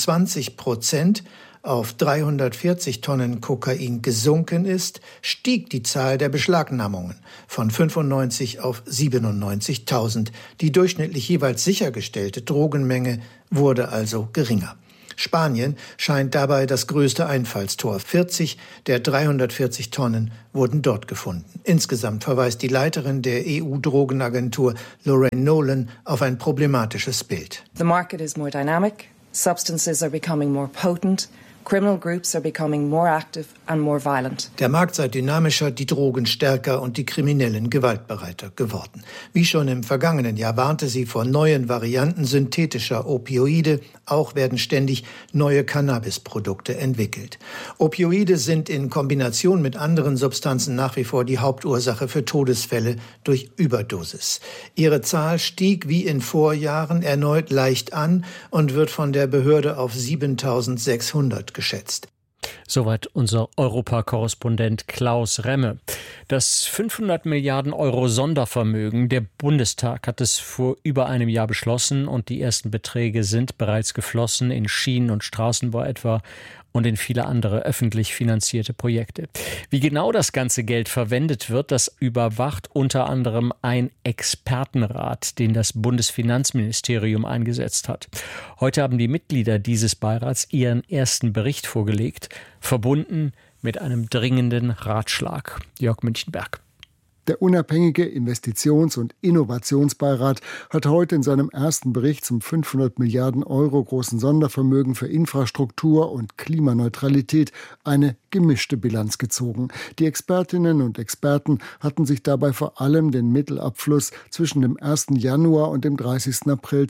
20% auf 340 Tonnen Kokain gesunken ist, stieg die Zahl der Beschlagnahmungen von 95 auf 97.000. Die durchschnittlich jeweils sichergestellte Drogenmenge wurde also geringer. Spanien scheint dabei das größte Einfallstor. 40 der 340 Tonnen wurden dort gefunden. Insgesamt verweist die Leiterin der EU-Drogenagentur Lorraine Nolan auf ein problematisches Bild. The market is more dynamic, substances are becoming more potent. Criminal groups are becoming more active and more violent. Der Markt sei dynamischer, die Drogen stärker und die Kriminellen gewaltbereiter geworden. Wie schon im vergangenen Jahr warnte sie vor neuen Varianten synthetischer Opioide. Auch werden ständig neue Cannabisprodukte entwickelt. Opioide sind in Kombination mit anderen Substanzen nach wie vor die Hauptursache für Todesfälle durch Überdosis. Ihre Zahl stieg wie in Vorjahren erneut leicht an und wird von der Behörde auf 7.600 geschätzt. Soweit unser Europakorrespondent Klaus Remme. Das 500 Milliarden Euro Sondervermögen, der Bundestag hat es vor über einem Jahr beschlossen und die ersten Beträge sind bereits geflossen in Schienen- und Straßenbau etwa und in viele andere öffentlich finanzierte Projekte. Wie genau das ganze Geld verwendet wird, das überwacht unter anderem ein Expertenrat, den das Bundesfinanzministerium eingesetzt hat. Heute haben die Mitglieder dieses Beirats ihren ersten Bericht vorgelegt, verbunden mit einem dringenden Ratschlag. Jörg Münchenberg. Der unabhängige Investitions- und Innovationsbeirat hat heute in seinem ersten Bericht zum 500 Milliarden Euro großen Sondervermögen für Infrastruktur und Klimaneutralität eine gemischte Bilanz gezogen. Die Expertinnen und Experten hatten sich dabei vor allem den Mittelabfluss zwischen dem 1. Januar und dem 30. April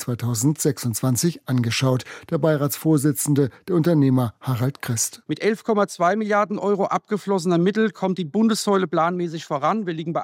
2026 angeschaut. Der Beiratsvorsitzende, der Unternehmer Harald Christ. Mit 11,2 Milliarden Euro abgeflossener Mittel kommt die Bundessäule planmäßig voran. Wir liegen bei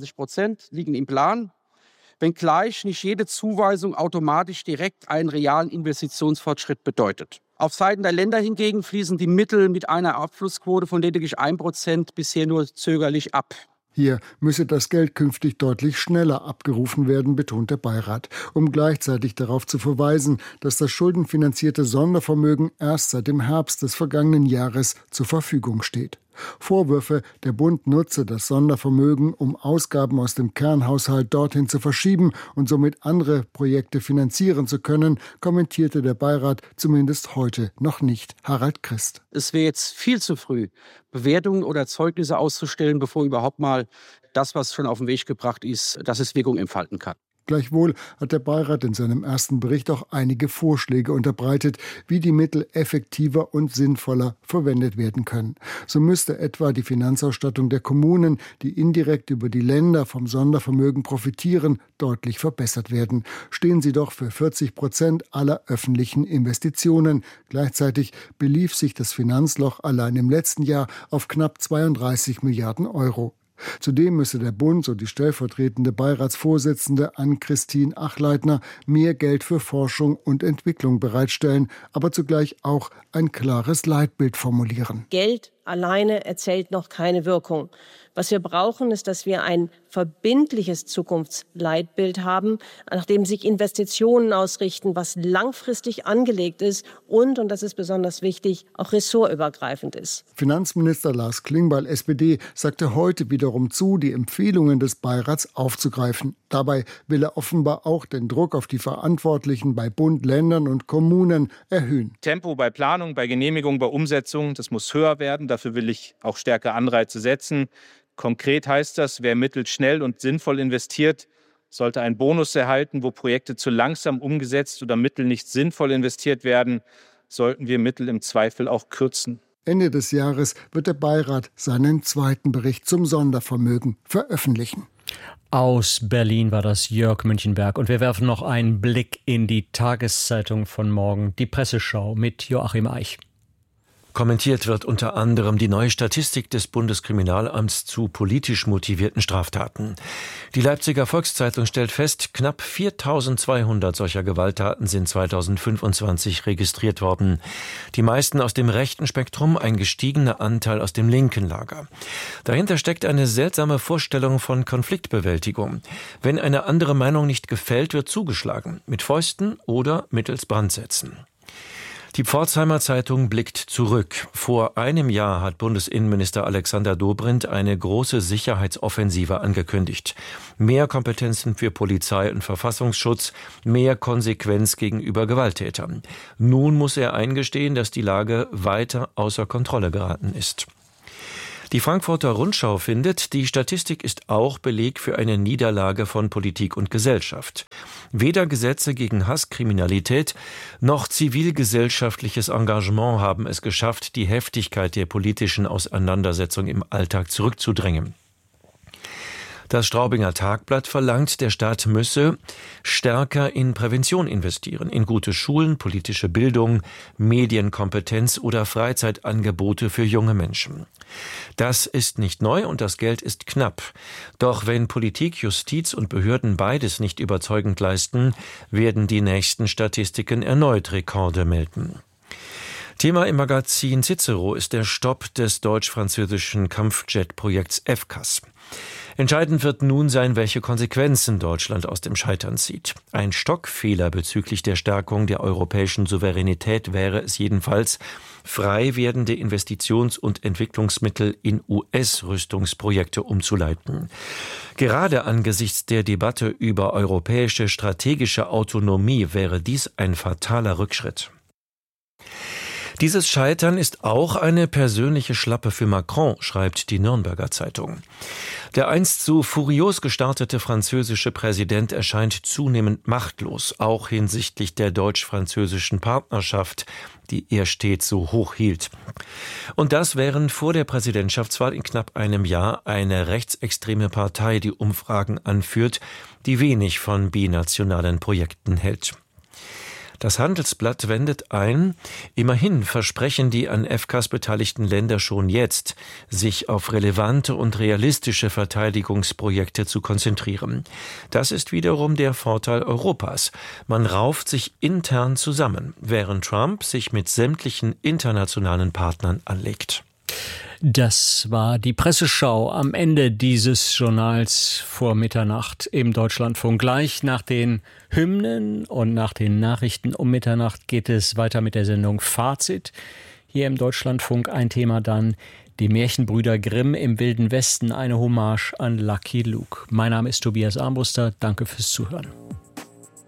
28%, liegen im Plan. Wenngleich nicht jede Zuweisung automatisch direkt einen realen Investitionsfortschritt bedeutet. Auf Seiten der Länder hingegen fließen die Mittel mit einer Abflussquote von lediglich 1% bisher nur zögerlich ab. Hier müsse das Geld künftig deutlich schneller abgerufen werden, betont der Beirat, um gleichzeitig darauf zu verweisen, dass das schuldenfinanzierte Sondervermögen erst seit dem Herbst des vergangenen Jahres zur Verfügung steht. Vorwürfe, der Bund nutze das Sondervermögen, um Ausgaben aus dem Kernhaushalt dorthin zu verschieben und somit andere Projekte finanzieren zu können, kommentierte der Beirat zumindest heute noch nicht. Harald Christ. Es wäre jetzt viel zu früh, Bewertungen oder Zeugnisse auszustellen, bevor überhaupt mal das, was schon auf den Weg gebracht ist, dass es Wirkung entfalten kann. Gleichwohl hat der Beirat in seinem ersten Bericht auch einige Vorschläge unterbreitet, wie die Mittel effektiver und sinnvoller verwendet werden können. So müsste etwa die Finanzausstattung der Kommunen, die indirekt über die Länder vom Sondervermögen profitieren, deutlich verbessert werden. Stehen sie doch für 40% aller öffentlichen Investitionen. Gleichzeitig belief sich das Finanzloch allein im letzten Jahr auf knapp 32 Milliarden Euro. Zudem müsse der Bund, so die stellvertretende Beiratsvorsitzende Ann-Christine Achleitner, mehr Geld für Forschung und Entwicklung bereitstellen, aber zugleich auch ein klares Leitbild formulieren. Geld alleine erzielt noch keine Wirkung. Was wir brauchen, ist, dass wir ein verbindliches Zukunftsleitbild haben, nach dem sich Investitionen ausrichten, was langfristig angelegt ist und das ist besonders wichtig, auch ressortübergreifend ist. Finanzminister Lars Klingbeil, SPD, sagte heute wiederum zu, die Empfehlungen des Beirats aufzugreifen. Dabei will er offenbar auch den Druck auf die Verantwortlichen bei Bund, Ländern und Kommunen erhöhen. Tempo bei Planung, bei Genehmigung, bei Umsetzung, das muss höher werden. Dafür will ich auch stärker Anreize setzen. Konkret heißt das, wer Mittel schnell und sinnvoll investiert, sollte einen Bonus erhalten. Wo Projekte zu langsam umgesetzt oder Mittel nicht sinnvoll investiert werden, sollten wir Mittel im Zweifel auch kürzen. Ende des Jahres wird der Beirat seinen zweiten Bericht zum Sondervermögen veröffentlichen. Aus Berlin war das Jörg Münchenberg. Und wir werfen noch einen Blick in die Tageszeitung von morgen, die Presseschau mit Joachim Eich. Kommentiert wird unter anderem die neue Statistik des Bundeskriminalamts zu politisch motivierten Straftaten. Die Leipziger Volkszeitung stellt fest, knapp 4.200 solcher Gewalttaten sind 2025 registriert worden. Die meisten aus dem rechten Spektrum, ein gestiegener Anteil aus dem linken Lager. Dahinter steckt eine seltsame Vorstellung von Konfliktbewältigung. Wenn eine andere Meinung nicht gefällt, wird zugeschlagen, mit Fäusten oder mittels Brandsätzen. Die Pforzheimer Zeitung blickt zurück. Vor einem Jahr hat Bundesinnenminister Alexander Dobrindt eine große Sicherheitsoffensive angekündigt. Mehr Kompetenzen für Polizei und Verfassungsschutz, mehr Konsequenz gegenüber Gewalttätern. Nun muss er eingestehen, dass die Lage weiter außer Kontrolle geraten ist. Die Frankfurter Rundschau findet, die Statistik ist auch Beleg für eine Niederlage von Politik und Gesellschaft. Weder Gesetze gegen Hasskriminalität noch zivilgesellschaftliches Engagement haben es geschafft, die Heftigkeit der politischen Auseinandersetzung im Alltag zurückzudrängen. Das Straubinger Tagblatt verlangt, der Staat müsse stärker in Prävention investieren, in gute Schulen, politische Bildung, Medienkompetenz oder Freizeitangebote für junge Menschen. Das ist nicht neu und das Geld ist knapp. Doch wenn Politik, Justiz und Behörden beides nicht überzeugend leisten, werden die nächsten Statistiken erneut Rekorde melden. Thema im Magazin Cicero ist der Stopp des deutsch-französischen Kampfjet-Projekts FCAS. Entscheidend wird nun sein, welche Konsequenzen Deutschland aus dem Scheitern zieht. Ein Stockfehler bezüglich der Stärkung der europäischen Souveränität wäre es jedenfalls, frei werdende Investitions- und Entwicklungsmittel in US-Rüstungsprojekte umzuleiten. Gerade angesichts der Debatte über europäische strategische Autonomie wäre dies ein fataler Rückschritt. Dieses Scheitern ist auch eine persönliche Schlappe für Macron, schreibt die Nürnberger Zeitung. Der einst so furios gestartete französische Präsident erscheint zunehmend machtlos, auch hinsichtlich der deutsch-französischen Partnerschaft, die er stets so hoch hielt. Und das während vor der Präsidentschaftswahl in knapp einem Jahr eine rechtsextreme Partei die Umfragen anführt, die wenig von binationalen Projekten hält. Das Handelsblatt wendet ein, immerhin versprechen die an FCAS beteiligten Länder schon jetzt, sich auf relevante und realistische Verteidigungsprojekte zu konzentrieren. Das ist wiederum der Vorteil Europas. Man rauft sich intern zusammen, während Trump sich mit sämtlichen internationalen Partnern anlegt. Das war die Presseschau am Ende dieses Journals vor Mitternacht im Deutschlandfunk. Gleich nach den Hymnen und nach den Nachrichten um Mitternacht geht es weiter mit der Sendung Fazit. Hier im Deutschlandfunk ein Thema dann: die Märchenbrüder Grimm im Wilden Westen, eine Hommage an Lucky Luke. Mein Name ist Tobias Armbruster. Danke fürs Zuhören.